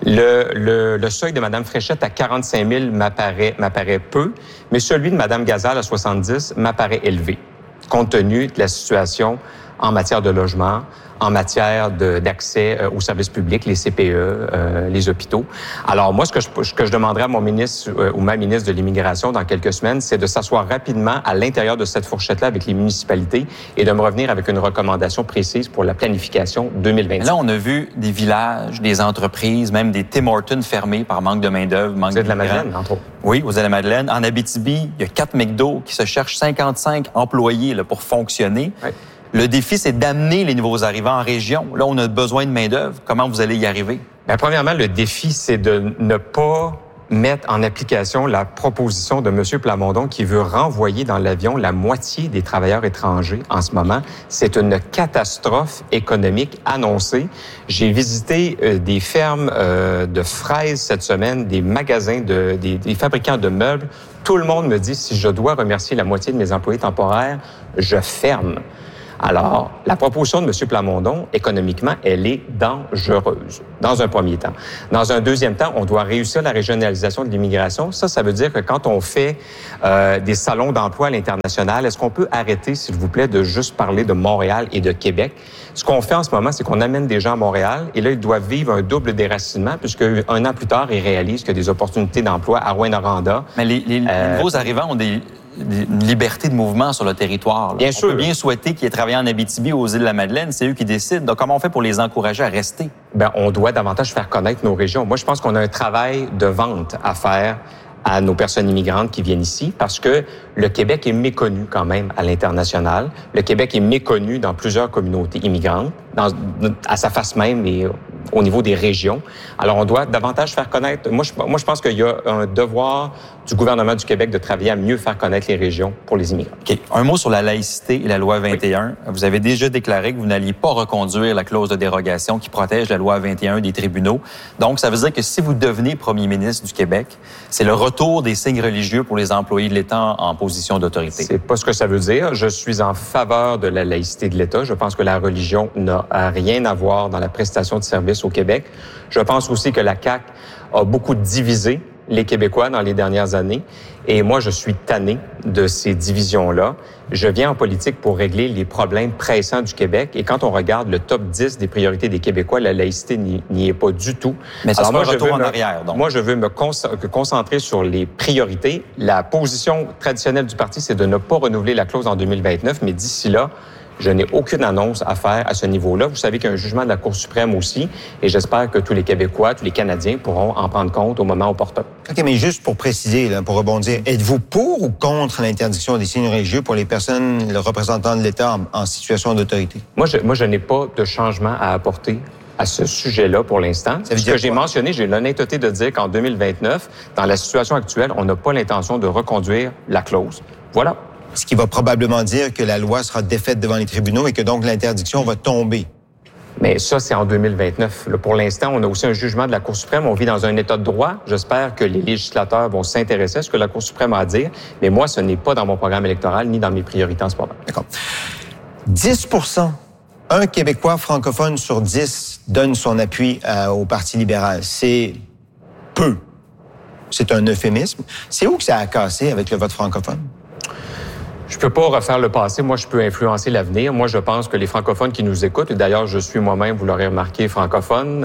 Le seuil de Mme Fréchette à 45 000 m'apparaît peu, mais celui de Mme Gazal à 70 m'apparaît élevé, compte tenu de la situation en matière de logement, en matière d'accès aux services publics, les CPE, les hôpitaux. Alors moi, ce que je demanderais à mon ministre ou ma ministre de l'Immigration dans quelques semaines, c'est de s'asseoir rapidement à l'intérieur de cette fourchette-là avec les municipalités et de me revenir avec une recommandation précise pour la planification 2025. Là, on a vu des villages, des entreprises, même des Tim Hortons fermés par manque de main-d'œuvre, manque de Madeleine, entre autres. Oui, aux Îles-de-la-Madeleine. En Abitibi, il y a 4 McDo qui se cherchent 55 employés là, pour fonctionner. Oui. Le défi, c'est d'amener les nouveaux arrivants en région. Là, on a besoin de main-d'œuvre. Comment vous allez y arriver? Bien, premièrement, le défi, c'est de ne pas mettre en application la proposition de M. Plamondon qui veut renvoyer dans l'avion la moitié des travailleurs étrangers en ce moment. C'est une catastrophe économique annoncée. J'ai visité des fermes de fraises cette semaine, des magasins, des fabricants de meubles. Tout le monde me dit, si je dois remercier la moitié de mes employés temporaires, je ferme. Alors, la proposition de M. Plamondon, économiquement, elle est dangereuse, dans un premier temps. Dans un deuxième temps, on doit réussir la régionalisation de l'immigration. Ça veut dire que quand on fait des salons d'emploi à l'international, est-ce qu'on peut arrêter, s'il vous plaît, de juste parler de Montréal et de Québec? Ce qu'on fait en ce moment, c'est qu'on amène des gens à Montréal et là, ils doivent vivre un double déracinement puisque un an plus tard, ils réalisent qu'il y a des opportunités d'emploi à Rouyn-Noranda. Mais les nouveaux arrivants ont une liberté de mouvement sur le territoire. Là. Bien sûr. On peut bien souhaiter qu'ils aient travaillé en Abitibi ou aux Îles-de-la-Madeleine. C'est eux qui décident. Donc, comment on fait pour les encourager à rester? Bien, on doit davantage faire connaître nos régions. Moi, je pense qu'on a un travail de vente à faire à nos personnes immigrantes qui viennent ici parce que le Québec est méconnu quand même à l'international. Le Québec est méconnu dans plusieurs communautés immigrantes, à sa face même et au niveau des régions. Alors, on doit davantage faire connaître. Moi, je pense qu'il y a un devoir du gouvernement du Québec de travailler à mieux faire connaître les régions pour les immigrants. OK. Un mot sur la laïcité et la loi 21. Oui. Vous avez déjà déclaré que vous n'alliez pas reconduire la clause de dérogation qui protège la loi 21 des tribunaux. Donc, ça veut dire que si vous devenez premier ministre du Québec, c'est le retour des signes religieux pour les employés de l'État en position d'autorité. C'est pas ce que ça veut dire. Je suis en faveur de la laïcité de l'État. Je pense que la religion n'a rien à voir dans la prestation de services au Québec. Je pense aussi que la CAQ a beaucoup divisé les Québécois dans les dernières années. Et moi, je suis tanné de ces divisions-là. Je viens en politique pour régler les problèmes pressants du Québec. Et quand on regarde le top 10 des priorités des Québécois, la laïcité n'y est pas du tout. Mais ça sera un retour en arrière, donc. Moi, je veux me concentrer sur les priorités. La position traditionnelle du parti, c'est de ne pas renouveler la clause en 2029. Mais d'ici là, je n'ai aucune annonce à faire à ce niveau-là. Vous savez qu'il y a un jugement de la Cour suprême aussi, et j'espère que tous les Québécois, tous les Canadiens pourront en prendre compte au moment opportun. OK, mais juste pour préciser, là, pour rebondir, êtes-vous pour ou contre l'interdiction des signes religieux pour les personnes, le représentant de l'État en situation d'autorité? Moi, je n'ai pas de changement à apporter à ce sujet-là pour l'instant. Ce que j'ai mentionné, j'ai l'honnêteté de dire qu'en 2029, dans la situation actuelle, on n'a pas l'intention de reconduire la clause. Voilà. Ce qui va probablement dire que la loi sera défaite devant les tribunaux et que donc l'interdiction va tomber. Mais ça, c'est en 2029. Là, pour l'instant, on a aussi un jugement de la Cour suprême. On vit dans un état de droit. J'espère que les législateurs vont s'intéresser à ce que la Cour suprême a à dire. Mais moi, ce n'est pas dans mon programme électoral ni dans mes priorités en ce moment. D'accord. 10%. Un Québécois francophone sur 10 donne son appui au Parti libéral. C'est peu. C'est un euphémisme. C'est où que ça a cassé avec le vote francophone? Je peux pas refaire le passé. Moi, je peux influencer l'avenir. Moi, je pense que les francophones qui nous écoutent, et d'ailleurs, je suis moi-même, vous l'aurez remarqué, francophone,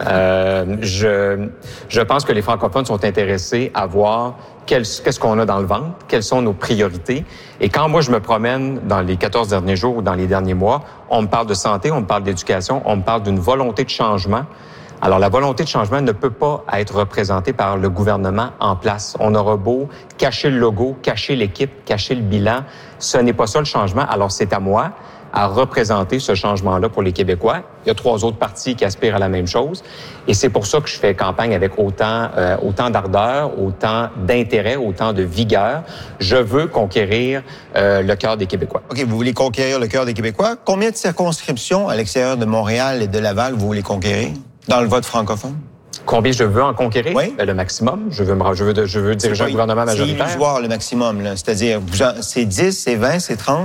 je pense que les francophones sont intéressés à voir qu'est-ce qu'on a dans le ventre, quelles sont nos priorités. Et quand moi, je me promène dans les 14 derniers jours ou dans les derniers mois, on me parle de santé, on me parle d'éducation, on me parle d'une volonté de changement. Alors, la volonté de changement ne peut pas être représentée par le gouvernement en place. On aura beau cacher le logo, cacher l'équipe, cacher le bilan. Ce n'est pas ça le changement. Alors, c'est à moi à représenter ce changement-là pour les Québécois. Il y a 3 autres partis qui aspirent à la même chose. Et c'est pour ça que je fais campagne avec autant d'ardeur, autant d'intérêt, autant de vigueur. Je veux conquérir le cœur des Québécois. OK, vous voulez conquérir le cœur des Québécois. Combien de circonscriptions à l'extérieur de Montréal et de Laval vous voulez conquérir dans le vote francophone? Combien je veux en conquérir? Oui. Le maximum. Je veux diriger un gouvernement majoritaire. C'est illusoire, le maximum, là. C'est-à-dire, c'est 10, c'est 20, c'est 30?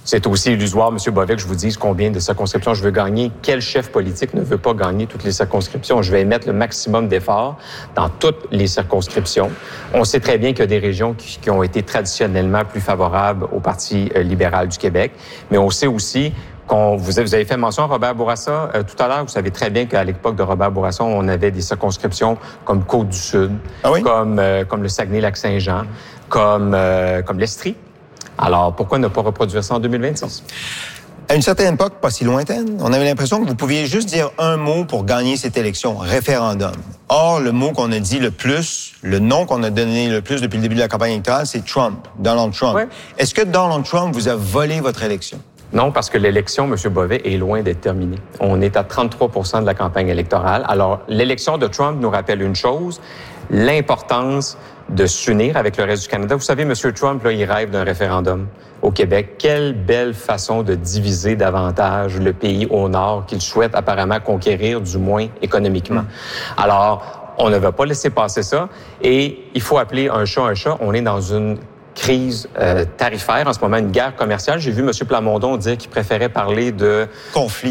C'est aussi illusoire, M. Bovet, que je vous dise combien de circonscriptions je veux gagner. Quel chef politique ne veut pas gagner toutes les circonscriptions? Je vais mettre le maximum d'efforts dans toutes les circonscriptions. On sait très bien qu'il y a des régions qui ont été traditionnellement plus favorables au Parti libéral du Québec, mais on sait aussi vous avez fait mention à Robert Bourassa tout à l'heure. Vous savez très bien qu'à l'époque de Robert Bourassa, on avait des circonscriptions comme Côte-du-Sud, comme le Saguenay-Lac-Saint-Jean, comme l'Estrie. Alors, pourquoi ne pas reproduire ça en 2026? À une certaine époque, pas si lointaine, on avait l'impression que vous pouviez juste dire un mot pour gagner cette élection, référendum. Or, le mot qu'on a dit le plus, le nom qu'on a donné le plus depuis le début de la campagne électorale, c'est Trump, Donald Trump. Ouais. Est-ce que Donald Trump vous a volé votre élection? Non, parce que l'élection, M. Bovet, est loin d'être terminée. On est à 33 % de la campagne électorale. Alors, l'élection de Trump nous rappelle une chose, l'importance de s'unir avec le reste du Canada. Vous savez, M. Trump, là, il rêve d'un référendum au Québec. Quelle belle façon de diviser davantage le pays au nord qu'il souhaite apparemment conquérir, du moins économiquement. Alors, on ne va pas laisser passer ça. Et il faut appeler un chat un chat. On est dans une crise tarifaire, en ce moment, une guerre commerciale. J'ai vu M. Plamondon dire qu'il préférait parler de conflit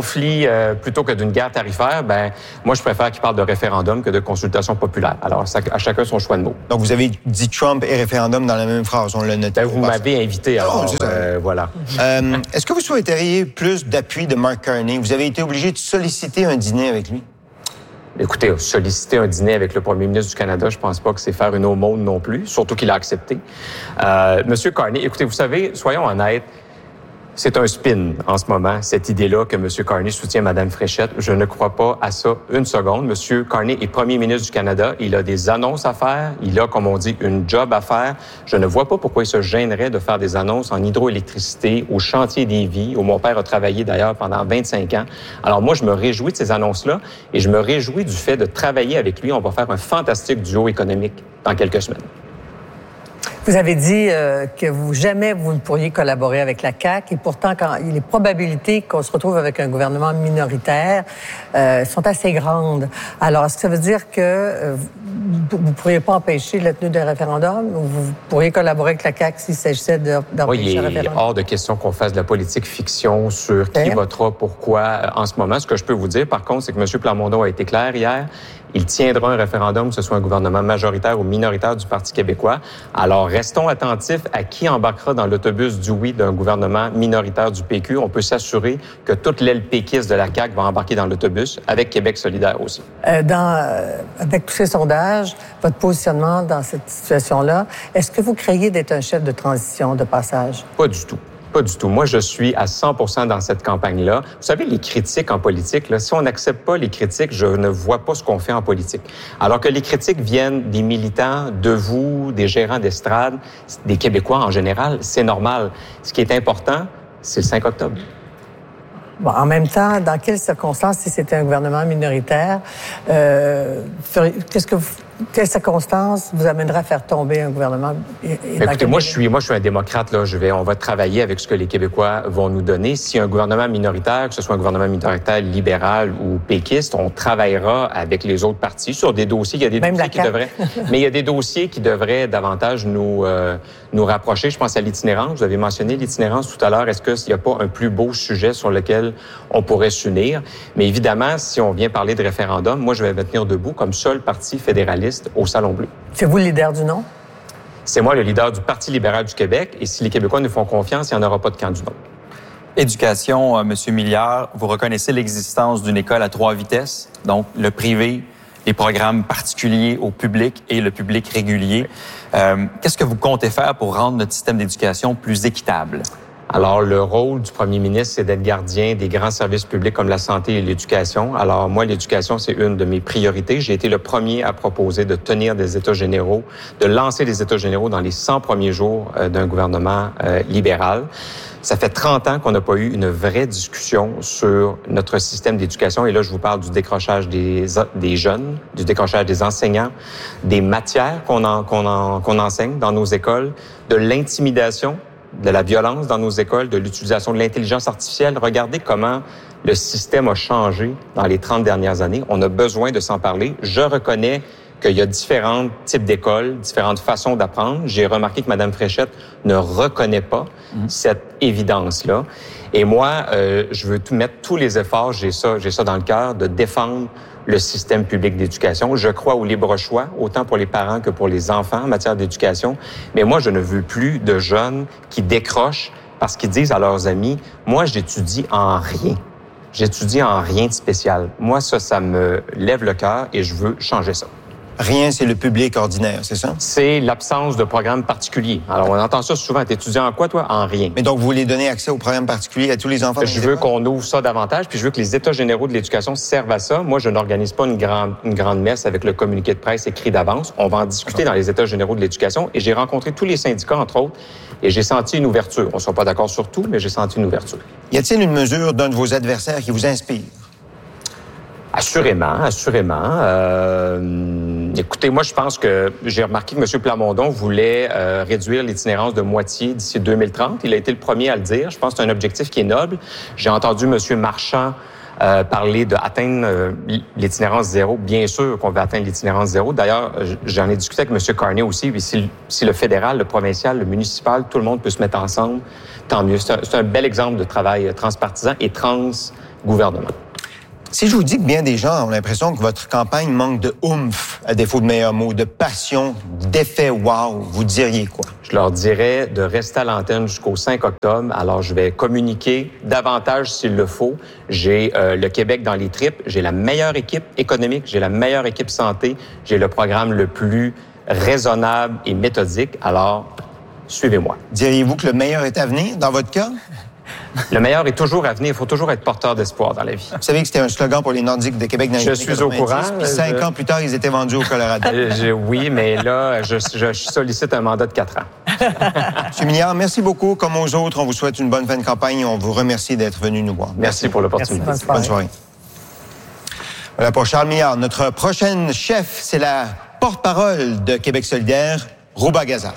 plutôt que d'une guerre tarifaire. Ben, moi, je préfère qu'il parle de référendum que de consultation populaire. Alors, à chacun son choix de mots. Donc, vous avez dit Trump et référendum dans la même phrase, on l'a noté. Ben, vous m'avez invité, alors voilà. Est-ce que vous souhaiteriez plus d'appui de Mark Carney? Vous avez été obligé de solliciter un dîner avec lui? Écoutez, solliciter un dîner avec le premier ministre du Canada, je pense pas que c'est faire une aumône non plus, surtout qu'il a accepté. Monsieur Carney, écoutez, vous savez, soyons honnêtes, c'est un spin en ce moment, cette idée-là que M. Carney soutient Mme Fréchette. Je ne crois pas à ça une seconde. M. Carney est premier ministre du Canada. Il a des annonces à faire. Il a, comme on dit, une job à faire. Je ne vois pas pourquoi il se gênerait de faire des annonces en hydroélectricité, au chantier des vies, où mon père a travaillé d'ailleurs pendant 25 ans. Alors moi, je me réjouis de ces annonces-là et je me réjouis du fait de travailler avec lui. On va faire un fantastique duo économique dans quelques semaines. Vous avez dit que jamais vous ne pourriez collaborer avec la CAQ et pourtant, quand les probabilités qu'on se retrouve avec un gouvernement minoritaire sont assez grandes. Alors, est-ce que ça veut dire que vous ne pourriez pas empêcher la tenue d'un référendum ou vous pourriez collaborer avec la CAQ s'il s'agissait d'empêcher un référendum? Il est hors de question qu'on fasse de la politique fiction sur qui votera pourquoi en ce moment. Ce que je peux vous dire, par contre, c'est que M. Plamondon a été clair hier. Il tiendra un référendum, que ce soit un gouvernement majoritaire ou minoritaire du Parti québécois. Alors, restons attentifs à qui embarquera dans l'autobus du oui d'un gouvernement minoritaire du PQ. On peut s'assurer que toute l'aile péquiste de la CAQ va embarquer dans l'autobus, avec Québec solidaire aussi. Avec tous ces sondages, votre positionnement dans cette situation-là, est-ce que vous craignez d'être un chef de transition, de passage? Pas du tout. Pas du tout. Moi, je suis à 100% dans cette campagne-là. Vous savez, les critiques en politique, là, si on n'accepte pas les critiques, je ne vois pas ce qu'on fait en politique. Alors que les critiques viennent des militants, de vous, des gérants d'estrade, des Québécois en général, c'est normal. Ce qui est important, c'est le 5 octobre. Bon, en même temps, dans quelles circonstances, si c'était un gouvernement minoritaire, quelles circonstances vous amèneraient à faire tomber un gouvernement? Écoutez, moi, je suis un démocrate, là. On va travailler avec ce que les Québécois vont nous donner. Si un gouvernement minoritaire, que ce soit un gouvernement minoritaire libéral ou péquiste, on travaillera avec les autres partis sur des dossiers. Il y a des dossiers qui devraient, mais il y a des dossiers qui devraient davantage nous rapprocher. Je pense à l'itinérance. Vous avez mentionné l'itinérance tout à l'heure. Est-ce qu'il n'y a pas un plus beau sujet sur lequel on pourrait s'unir? Mais évidemment, si on vient parler de référendum, moi, je vais me tenir debout comme seul parti fédéraliste au Salon Bleu. C'est vous le leader du non? C'est moi le leader du Parti libéral du Québec. Et si les Québécois nous font confiance, il n'y en aura pas de camp du non. Éducation, M. Milliard, vous reconnaissez l'existence d'une école à 3 vitesses, donc le privé, les programmes particuliers au public et le public régulier. Qu'est-ce que vous comptez faire pour rendre notre système d'éducation plus équitable? Alors, le rôle du premier ministre, c'est d'être gardien des grands services publics comme la santé et l'éducation. Alors, moi, l'éducation, c'est une de mes priorités. J'ai été le premier à proposer de tenir des États généraux, de lancer des États généraux dans les 100 premiers jours d'un gouvernement libéral. Ça fait 30 ans qu'on n'a pas eu une vraie discussion sur notre système d'éducation. Et là, je vous parle du décrochage des jeunes, du décrochage des enseignants, des matières qu'on enseigne dans nos écoles, de l'intimidation, de la violence dans nos écoles, de l'utilisation de l'intelligence artificielle. Regardez comment le système a changé dans les 30 dernières années. On a besoin de s'en parler. Je reconnais qu'il y a différents types d'écoles, différentes façons d'apprendre. J'ai remarqué que Mme Fréchette ne reconnaît pas cette évidence-là. Et moi, je veux mettre tous les efforts, j'ai ça dans le cœur, de défendre le système public d'éducation. Je crois au libre choix, autant pour les parents que pour les enfants en matière d'éducation. Mais moi, je ne veux plus de jeunes qui décrochent parce qu'ils disent à leurs amis, « Moi, j'étudie en rien. J'étudie en rien de spécial. » Moi, ça me lève le cœur et je veux changer ça. Rien, c'est le public ordinaire, c'est ça? C'est l'absence de programme particulier. Alors, on entend ça souvent. T'es étudiant en quoi, toi? En rien. Mais donc, vous voulez donner accès au programme particulier à tous les enfants? Je veux qu'on ouvre ça davantage, puis je veux que les États généraux de l'éducation servent à ça. Moi, je n'organise pas une grande messe avec le communiqué de presse écrit d'avance. On va en discuter dans les États généraux de l'éducation. Et j'ai rencontré tous les syndicats, entre autres, et j'ai senti une ouverture. On ne sera pas d'accord sur tout, mais j'ai senti une ouverture. Y a-t-il une mesure d'un de vos adversaires qui vous inspire? Assurément. Écoutez, moi, je pense que j'ai remarqué que M. Plamondon voulait réduire l'itinérance de moitié d'ici 2030. Il a été le premier à le dire. Je pense que c'est un objectif qui est noble. J'ai entendu M. Marchand parler d'atteindre l'itinérance zéro. Bien sûr qu'on veut atteindre l'itinérance zéro. D'ailleurs, j'en ai discuté avec M. Carney aussi. Puis si le fédéral, le provincial, le municipal, tout le monde peut se mettre ensemble, tant mieux. C'est un bel exemple de travail transpartisan et transgouvernement. Si je vous dis que bien des gens ont l'impression que votre campagne manque de oomph, à défaut de meilleurs mots, de passion, d'effet wow, vous diriez quoi? Je leur dirais de rester à l'antenne jusqu'au 5 octobre. Alors, je vais communiquer davantage s'il le faut. J'ai le Québec dans les tripes. J'ai la meilleure équipe économique. J'ai la meilleure équipe santé. J'ai le programme le plus raisonnable et méthodique. Alors, suivez-moi. Diriez-vous que le meilleur est à venir dans votre cas? Le meilleur est toujours à venir. Il faut toujours être porteur d'espoir dans la vie. Vous savez que c'était un slogan pour les Nordiques de Québec dans les années 90. Je suis au courant. Puis 5 ans plus tard, ils étaient vendus au Colorado. Oui, mais là, je sollicite un mandat de 4 ans. M. Milliard, merci beaucoup. Comme aux autres, on vous souhaite une bonne fin de campagne et on vous remercie d'être venu nous voir. Merci pour l'opportunité. Bonne soirée. Voilà pour Charles Milliard. Notre prochaine chef, c'est la porte-parole de Québec solidaire, Rouba Gazal.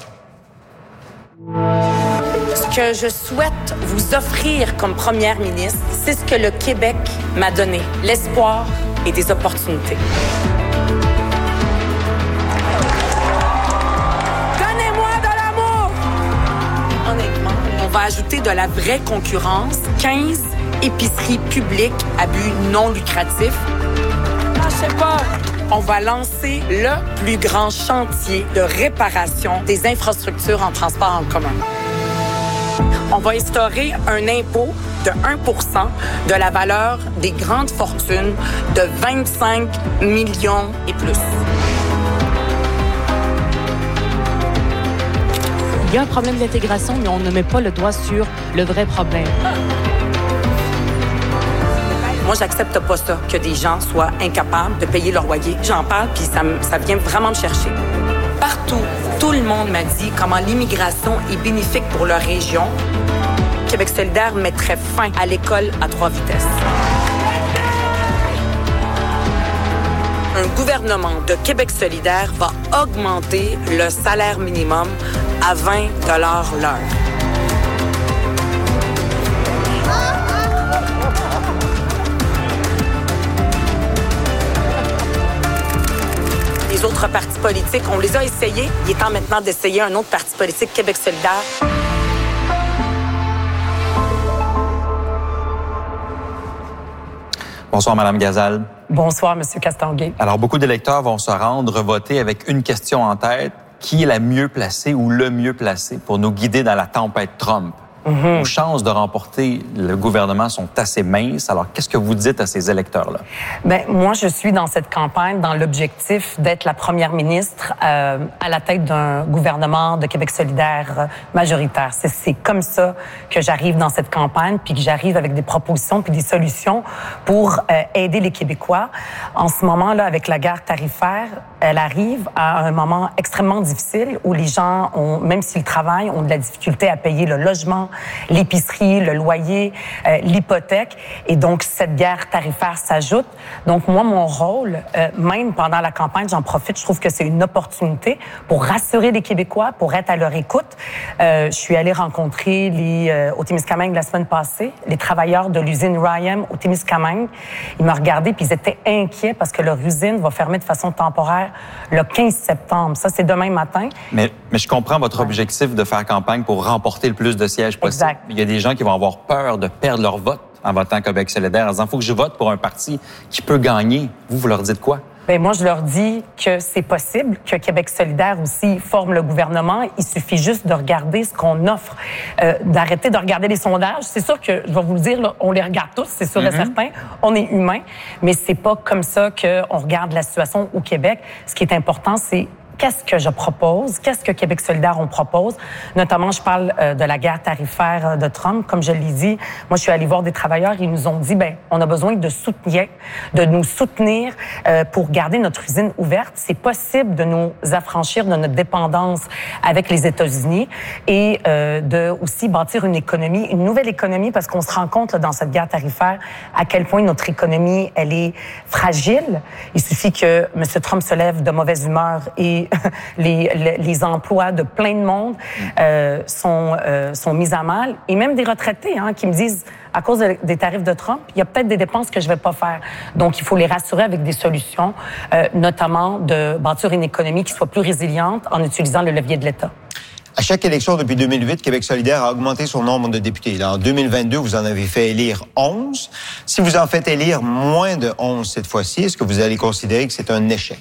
Ce que je souhaite vous offrir comme première ministre, c'est ce que le Québec m'a donné, l'espoir et des opportunités. Donnez-moi de l'amour! Honnêtement, on va ajouter de la vraie concurrence, 15 épiceries publiques à but non lucratif. Lâchez pas! On va lancer le plus grand chantier de réparation des infrastructures en transport en commun. On va instaurer un impôt de 1 % de la valeur des grandes fortunes de 25 millions et plus. Il y a un problème d'intégration, mais on ne met pas le doigt sur le vrai problème. Moi, j'accepte pas ça, que des gens soient incapables de payer leur loyer. J'en parle, puis ça vient vraiment me chercher. Partout, tout le monde m'a dit comment l'immigration est bénéfique pour leur région. Québec solidaire mettrait fin à l'école à 3 vitesses. Un gouvernement de Québec solidaire va augmenter le salaire minimum à 20 $ l'heure. Les autres partis politiques, on les a essayés. Il est temps maintenant d'essayer un autre parti politique, Québec solidaire. Bonsoir, Mme Gazal. Bonsoir, M. Castonguay. Alors, beaucoup d'électeurs vont se rendre voter avec une question en tête. Qui est la mieux placée ou le mieux placé pour nous guider dans la tempête Trump? Nos chances de remporter le gouvernement sont assez minces. Alors, qu'est-ce que vous dites à ces électeurs-là? Bien, moi, je suis dans cette campagne dans l'objectif d'être la première ministre à la tête d'un gouvernement de Québec solidaire majoritaire. C'est comme ça que j'arrive dans cette campagne, puis que j'arrive avec des propositions puis des solutions pour aider les Québécois. En ce moment-là, avec la guerre tarifaire, elle arrive à un moment extrêmement difficile où les gens, même s'ils travaillent, ont de la difficulté à payer le logement, l'épicerie, le loyer, l'hypothèque. Et donc, cette guerre tarifaire s'ajoute. Donc, moi, mon rôle, même pendant la campagne, j'en profite, je trouve que c'est une opportunité pour rassurer les Québécois, pour être à leur écoute. Je suis allée rencontrer au Témiscamingue la semaine passée, les travailleurs de l'usine Rayam au Témiscamingue. Ils m'ont regardé puis ils étaient inquiets parce que leur usine va fermer de façon temporaire le 15 septembre. Ça, c'est demain matin. Mais je comprends votre objectif de faire campagne pour remporter le plus de sièges possible. Exact. Il y a des gens qui vont avoir peur de perdre leur vote en votant Québec solidaire, en disant, faut que je vote pour un parti qui peut gagner. Vous leur dites quoi? Bien, moi, je leur dis que c'est possible, que Québec solidaire aussi forme le gouvernement. Il suffit juste de regarder ce qu'on offre, d'arrêter de regarder les sondages. C'est sûr que, je vais vous le dire, là, on les regarde tous, c'est sûr et certain. On est humain, mais c'est pas comme ça qu'on regarde la situation au Québec. Ce qui est important, c'est qu'est-ce que je propose, qu'est-ce que Québec solidaire on propose. Notamment, je parle de la guerre tarifaire de Trump. Comme je l'ai dit, moi, je suis allée voir des travailleurs. Ils nous ont dit, on a besoin de nous soutenir pour garder notre usine ouverte. C'est possible de nous affranchir de notre dépendance avec les États-Unis et de aussi bâtir une nouvelle économie, parce qu'on se rend compte là, dans cette guerre tarifaire à quel point notre économie, elle est fragile. Il suffit que M. Trump se lève de mauvaise humeur et les emplois de plein de monde sont mis à mal. Et même des retraités qui me disent, à cause des tarifs de Trump, il y a peut-être des dépenses que je vais pas faire. Donc, il faut les rassurer avec des solutions, notamment de bâtir une économie qui soit plus résiliente en utilisant le levier de l'État. À chaque élection depuis 2008, Québec solidaire a augmenté son nombre de députés. Là, en 2022, vous en avez fait élire 11. Si vous en faites élire moins de 11 cette fois-ci, est-ce que vous allez considérer que c'est un échec?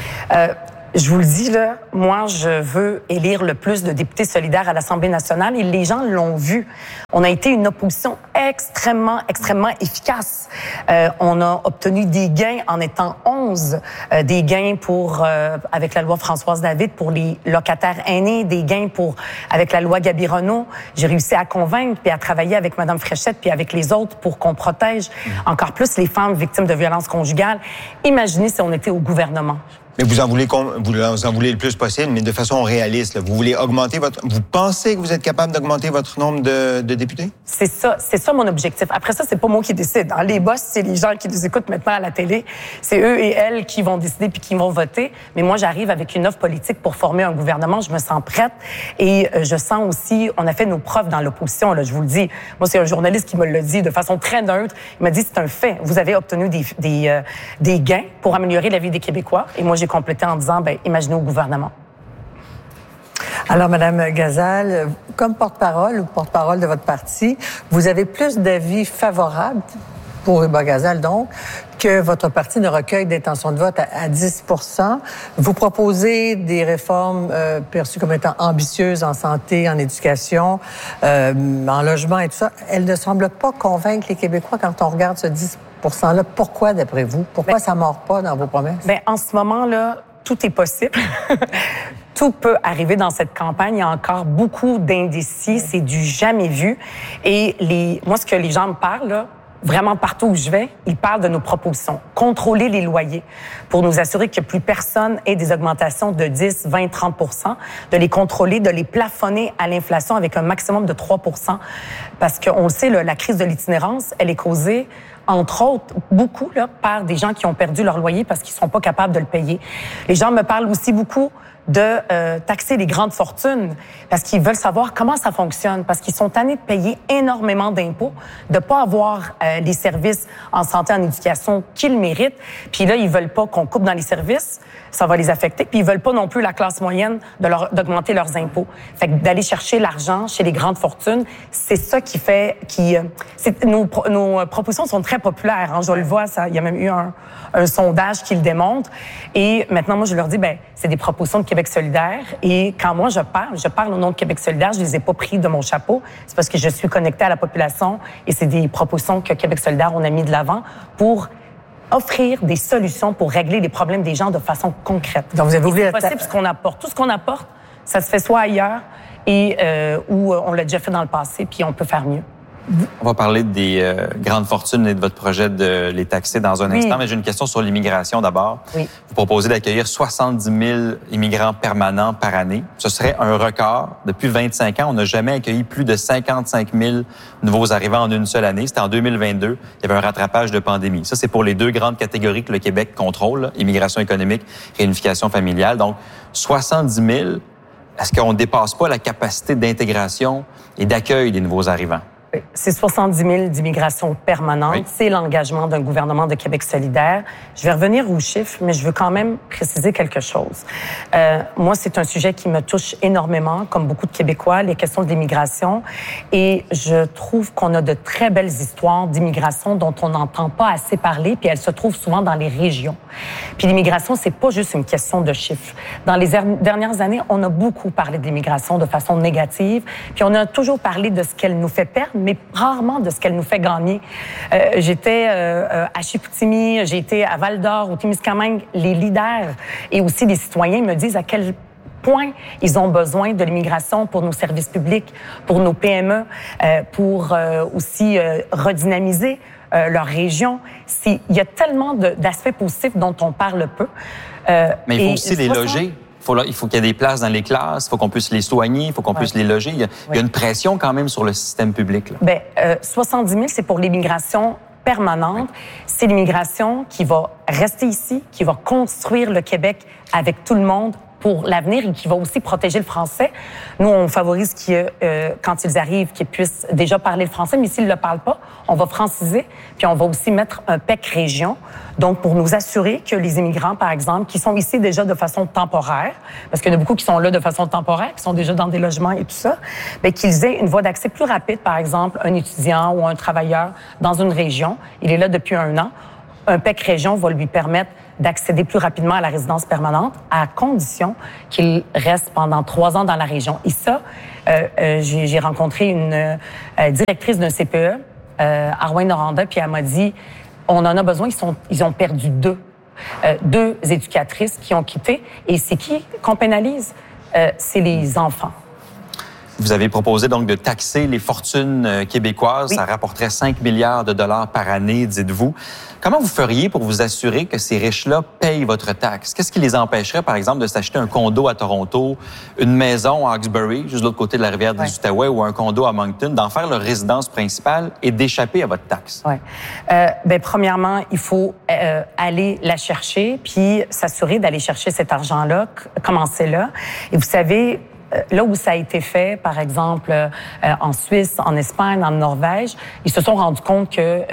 Je vous le dis, là, moi, je veux élire le plus de députés solidaires à l'Assemblée nationale et les gens l'ont vu. On a été une opposition extrêmement efficace. On a obtenu des gains en étant 11, des gains avec la loi Françoise David pour les locataires aînés, des gains avec la loi Gabi-Renault. J'ai réussi à convaincre puis à travailler avec Mme Fréchette puis avec les autres pour qu'on protège encore plus les femmes victimes de violences conjugales. Imaginez si on était au gouvernement. Mais vous en voulez le plus possible, mais de façon réaliste. Là. Vous voulez augmenter vous pensez que vous êtes capable d'augmenter votre nombre de députés? C'est ça mon objectif. Après ça, c'est pas moi qui décide. Les boss, c'est les gens qui nous écoutent maintenant à la télé. C'est eux et elles qui vont décider puis qui vont voter. Mais moi, j'arrive avec une offre politique pour former un gouvernement. Je me sens prête et je sens aussi, on a fait nos preuves dans l'opposition. Là, je vous le dis. Moi, c'est un journaliste qui me l'a dit de façon très neutre. Il m'a dit, c'est un fait. Vous avez obtenu des gains pour améliorer la vie des Québécois. Et moi, j'ai complété en disant, imaginez au gouvernement. Alors, Madame Gazal, comme porte-parole de votre parti, vous avez plus d'avis favorables pour Hubert Gazal, donc, que votre parti ne recueille d'intention de vote à 10 %. Vous proposez des réformes perçues comme étant ambitieuses en santé, en éducation, en logement et tout ça. Elles ne semblent pas convaincre les Québécois quand on regarde ce 10 %-là. Pourquoi, d'après vous? Pourquoi ça ne mord pas dans vos promesses? En ce moment-là, tout est possible. Tout peut arriver dans cette campagne. Il y a encore beaucoup d'indécis. C'est du jamais vu. Et moi, ce que les gens me parlent, là, vraiment partout où je vais, ils parlent de nos propositions. Contrôler les loyers pour nous assurer que plus personne ait des augmentations de 10, 20, 30 %, de les contrôler, de les plafonner à l'inflation avec un maximum de 3 %. Parce qu'on le sait, la crise de l'itinérance, elle est causée entre autres, beaucoup par des gens qui ont perdu leur loyer parce qu'ils ne sont pas capables de le payer. Les gens me parlent aussi beaucoup de taxer les grandes fortunes parce qu'ils veulent savoir comment ça fonctionne, parce qu'ils sont tannés de payer énormément d'impôts, de pas avoir les services en santé, en éducation qu'ils méritent. Puis là, ils veulent pas qu'on coupe dans les services, ça va les affecter. Puis ils veulent pas non plus la classe moyenne d'augmenter leurs impôts. Fait que d'aller chercher l'argent chez les grandes fortunes, c'est ça qui fait nos propositions sont très populaires. Je le vois, il y a même eu un sondage qui le démontre. Et maintenant, moi, je leur dis, c'est des propositions de Québec solidaire. Et quand moi, je parle au nom de Québec solidaire, je les ai pas pris de mon chapeau. C'est parce que je suis connectée à la population et c'est des propositions que Québec solidaire, on a mis de l'avant pour offrir des solutions pour régler les problèmes des gens de façon concrète. Donc, vous avez oublié c'est possible ce qu'on apporte. Tout ce qu'on apporte, ça se fait soit ailleurs et où on l'a déjà fait dans le passé, puis on peut faire mieux. On va parler des grandes fortunes et de votre projet de les taxer dans un instant, mais j'ai une question sur l'immigration d'abord. Oui. Vous proposez d'accueillir 70 000 immigrants permanents par année. Ce serait un record. Depuis 25 ans, on n'a jamais accueilli plus de 55 000 nouveaux arrivants en une seule année. C'était en 2022. Il y avait un rattrapage de pandémie. Ça, c'est pour les deux grandes catégories que le Québec contrôle, là, immigration économique, réunification familiale. Donc, 70 000, est-ce qu'on ne dépasse pas la capacité d'intégration et d'accueil des nouveaux arrivants? C'est 70 000 d'immigration permanente. Oui. C'est l'engagement d'un gouvernement de Québec solidaire. Je vais revenir aux chiffres, mais je veux quand même préciser quelque chose. Moi, c'est un sujet qui me touche énormément, comme beaucoup de Québécois, les questions de l'immigration. Et je trouve qu'on a de très belles histoires d'immigration dont on n'entend pas assez parler, puis elles se trouvent souvent dans les régions. Puis l'immigration, c'est pas juste une question de chiffres. Dans les dernières années, on a beaucoup parlé de l'immigration de façon négative, puis on a toujours parlé de ce qu'elle nous fait perdre, mais rarement de ce qu'elle nous fait gagner. J'étais à Chicoutimi, j'ai été à Val-d'Or, au Témiscamingue. Les leaders et aussi les citoyens me disent à quel point ils ont besoin de l'immigration pour nos services publics, pour nos PME, pour aussi redynamiser leur région. Il y a tellement d'aspects positifs dont on parle peu. Mais il faut aussi les loger. Il faut qu'il y ait des places dans les classes, il faut qu'on puisse les soigner, il faut qu'on puisse les loger. Il y a une pression quand même sur le système public. Là. Bien, 70 000, c'est pour l'immigration permanente. Oui. C'est l'immigration qui va rester ici, qui va construire le Québec avec tout le monde pour l'avenir et qui va aussi protéger le français. Nous, on favorise quand ils arrivent, qu'ils puissent déjà parler le français, mais s'ils ne le parlent pas, on va franciser, puis on va aussi mettre un PEC région, donc pour nous assurer que les immigrants, par exemple, qui sont ici déjà de façon temporaire, parce qu'il y en a beaucoup qui sont là de façon temporaire, qui sont déjà dans des logements et tout ça, bien, qu'ils aient une voie d'accès plus rapide, par exemple, un étudiant ou un travailleur dans une région, il est là depuis 1 an, un PEC région va lui permettre d'accéder plus rapidement à la résidence permanente à condition qu'il reste pendant 3 ans dans la région. Et ça, j'ai rencontré une directrice d'un CPE, Arwen Noranda, puis elle m'a dit, on en a besoin, ils ont perdu 2 éducatrices qui ont quitté. Et c'est qui qu'on pénalise? C'est les enfants. Vous avez proposé donc de taxer les fortunes québécoises. Oui. Ça rapporterait 5 milliards de dollars par année, dites-vous. Comment vous feriez pour vous assurer que ces riches-là payent votre taxe? Qu'est-ce qui les empêcherait, par exemple, de s'acheter un condo à Toronto, une maison à Hawkesbury, juste de l'autre côté de la rivière des Outaouais, ou un condo à Moncton, d'en faire leur résidence principale et d'échapper à votre taxe? Oui. Bien, premièrement, il faut aller la chercher, puis s'assurer d'aller chercher cet argent-là, commencer là. Et vous savez, là où ça a été fait, par exemple, en Suisse, en Espagne, en Norvège, ils se sont rendus compte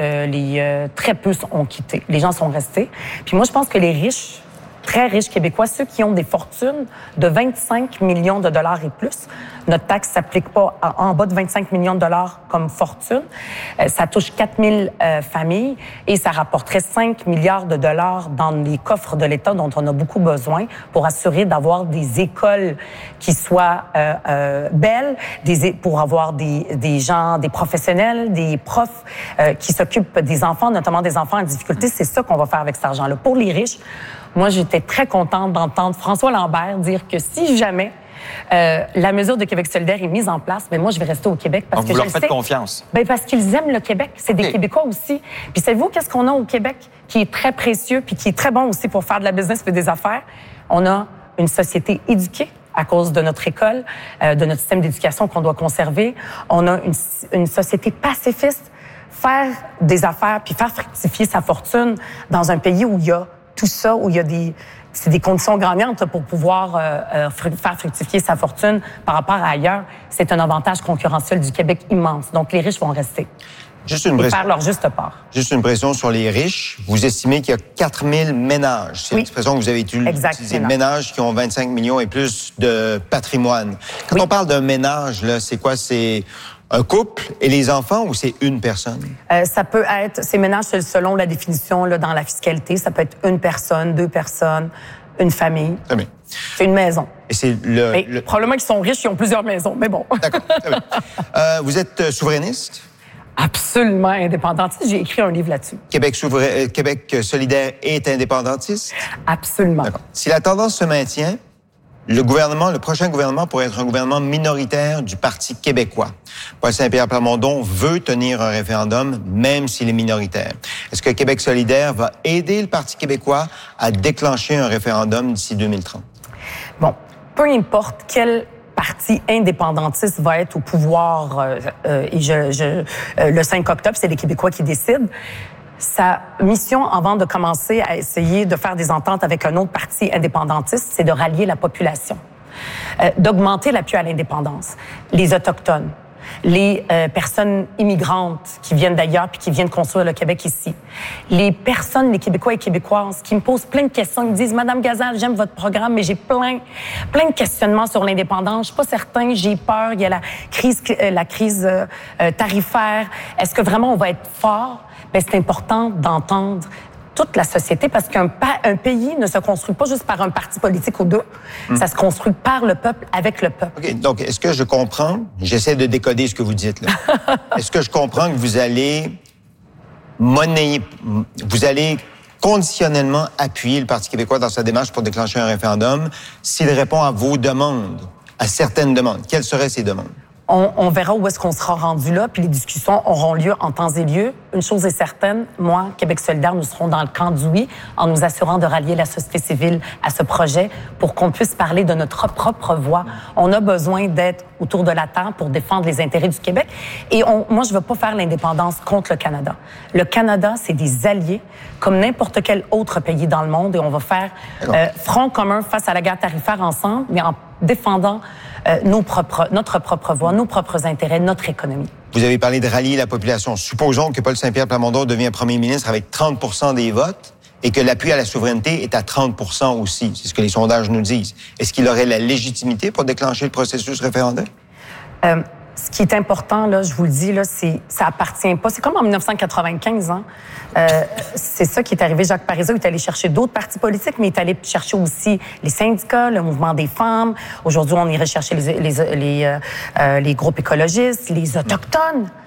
que très peu ont quitté. Les gens sont restés. Puis moi, je pense que les riches, très riches Québécois, ceux qui ont des fortunes de 25 millions de dollars et plus, notre taxe s'applique pas en bas de 25 millions de dollars comme fortune. Ça touche 4 000 familles et ça rapporterait 5 milliards de dollars dans les coffres de l'État dont on a beaucoup besoin pour assurer d'avoir des écoles qui soient belles, pour avoir des gens, des professionnels, des profs qui s'occupent des enfants, notamment des enfants en difficulté. C'est ça qu'on va faire avec cet argent-là. Pour les riches, moi, j'étais très contente d'entendre François Lambert dire que si jamais la mesure de Québec solidaire est mise en place, mais moi, je vais rester au Québec parce que vous leur faites confiance. Ben parce qu'ils aiment le Québec. C'est des Québécois aussi. Puis savez-vous qu'est-ce qu'on a au Québec qui est très précieux puis qui est très bon aussi pour faire de la business et des affaires? On a une société éduquée à cause de notre école, de notre système d'éducation qu'on doit conserver. On a une société pacifiste. Faire des affaires puis faire fructifier sa fortune dans un pays où il y a tout ça, où il y a c'est des conditions gagnantes pour pouvoir faire fructifier sa fortune par rapport à ailleurs. C'est un avantage concurrentiel du Québec immense. Donc, les riches vont rester. Faire leur juste part. Juste une pression sur les riches. Vous estimez qu'il y a 4 000 ménages. C'est l'expression que vous avez utilisée. Ménages qui ont 25 millions et plus de patrimoine. Quand on parle d'un ménage, là, c'est quoi? C'est un couple et les enfants ou c'est une personne? Ça peut être, ces ménages, selon la définition là, dans la fiscalité, ça peut être une personne, 2 personnes, une famille. Très bien. C'est une maison. Et c'est probablement qu'ils sont riches, ils ont plusieurs maisons, mais bon. D'accord, très bien. Vous êtes souverainiste? Absolument indépendantiste. J'ai écrit un livre là-dessus. Québec solidaire est indépendantiste? Absolument. D'accord. Si la tendance se maintient, le prochain gouvernement pourrait être un gouvernement minoritaire du Parti québécois. Paul Saint-Pierre Plamondon veut tenir un référendum, même s'il est minoritaire. Est-ce que Québec solidaire va aider le Parti québécois à déclencher un référendum d'ici 2030? Bon, peu importe quel parti indépendantiste va être au pouvoir le 5 octobre, c'est les Québécois qui décident. Sa mission, avant de commencer à essayer de faire des ententes avec un autre parti indépendantiste, c'est de rallier la population, d'augmenter l'appui à l'indépendance, les Autochtones, les personnes immigrantes qui viennent d'ailleurs puis qui viennent construire le Québec ici, les personnes, les Québécois et Québécoises qui me posent plein de questions, ils me disent « Madame Gazal, j'aime votre programme, mais j'ai plein de questionnements sur l'indépendance. Je suis pas certain, j'ai peur, il y a la crise tarifaire. Est-ce que vraiment on va être fort? » Bien, c'est important d'entendre toute la société parce qu'un pays ne se construit pas juste par un parti politique ou deux. Ça se construit par le peuple, avec le peuple. OK. Donc, est-ce que je comprends? J'essaie de décoder ce que vous dites, là. Est-ce que je comprends que vous allez conditionnellement appuyer le Parti québécois dans sa démarche pour déclencher un référendum s'il répond à vos demandes, à certaines demandes? Quelles seraient ces demandes? On verra où est-ce qu'on sera rendu là, puis les discussions auront lieu en temps et lieu. Une chose est certaine, moi, Québec solidaire, nous serons dans le camp du oui, en nous assurant de rallier la société civile à ce projet pour qu'on puisse parler de notre propre voix. On a besoin d'être autour de la table pour défendre les intérêts du Québec. Et moi, je veux pas faire l'indépendance contre le Canada. Le Canada, c'est des alliés, comme n'importe quel autre pays dans le monde, et on va faire front commun face à la guerre tarifaire ensemble, mais en défendant notre propre voix, nos propres intérêts, notre économie. Vous avez parlé de rallier la population. Supposons que Paul Saint-Pierre Plamondon devient premier ministre avec 30% des votes et que l'appui à la souveraineté est à 30% aussi. C'est ce que les sondages nous disent. Est-ce qu'il aurait la légitimité pour déclencher le processus référendaire? Ce qui est important, là, je vous le dis, là, ça appartient pas. C'est comme en 1995, hein. C'est ça qui est arrivé. Jacques Parizeau est allé chercher d'autres partis politiques, mais il est allé chercher aussi les syndicats, le mouvement des femmes. Aujourd'hui, on irait chercher les groupes écologistes, les Autochtones.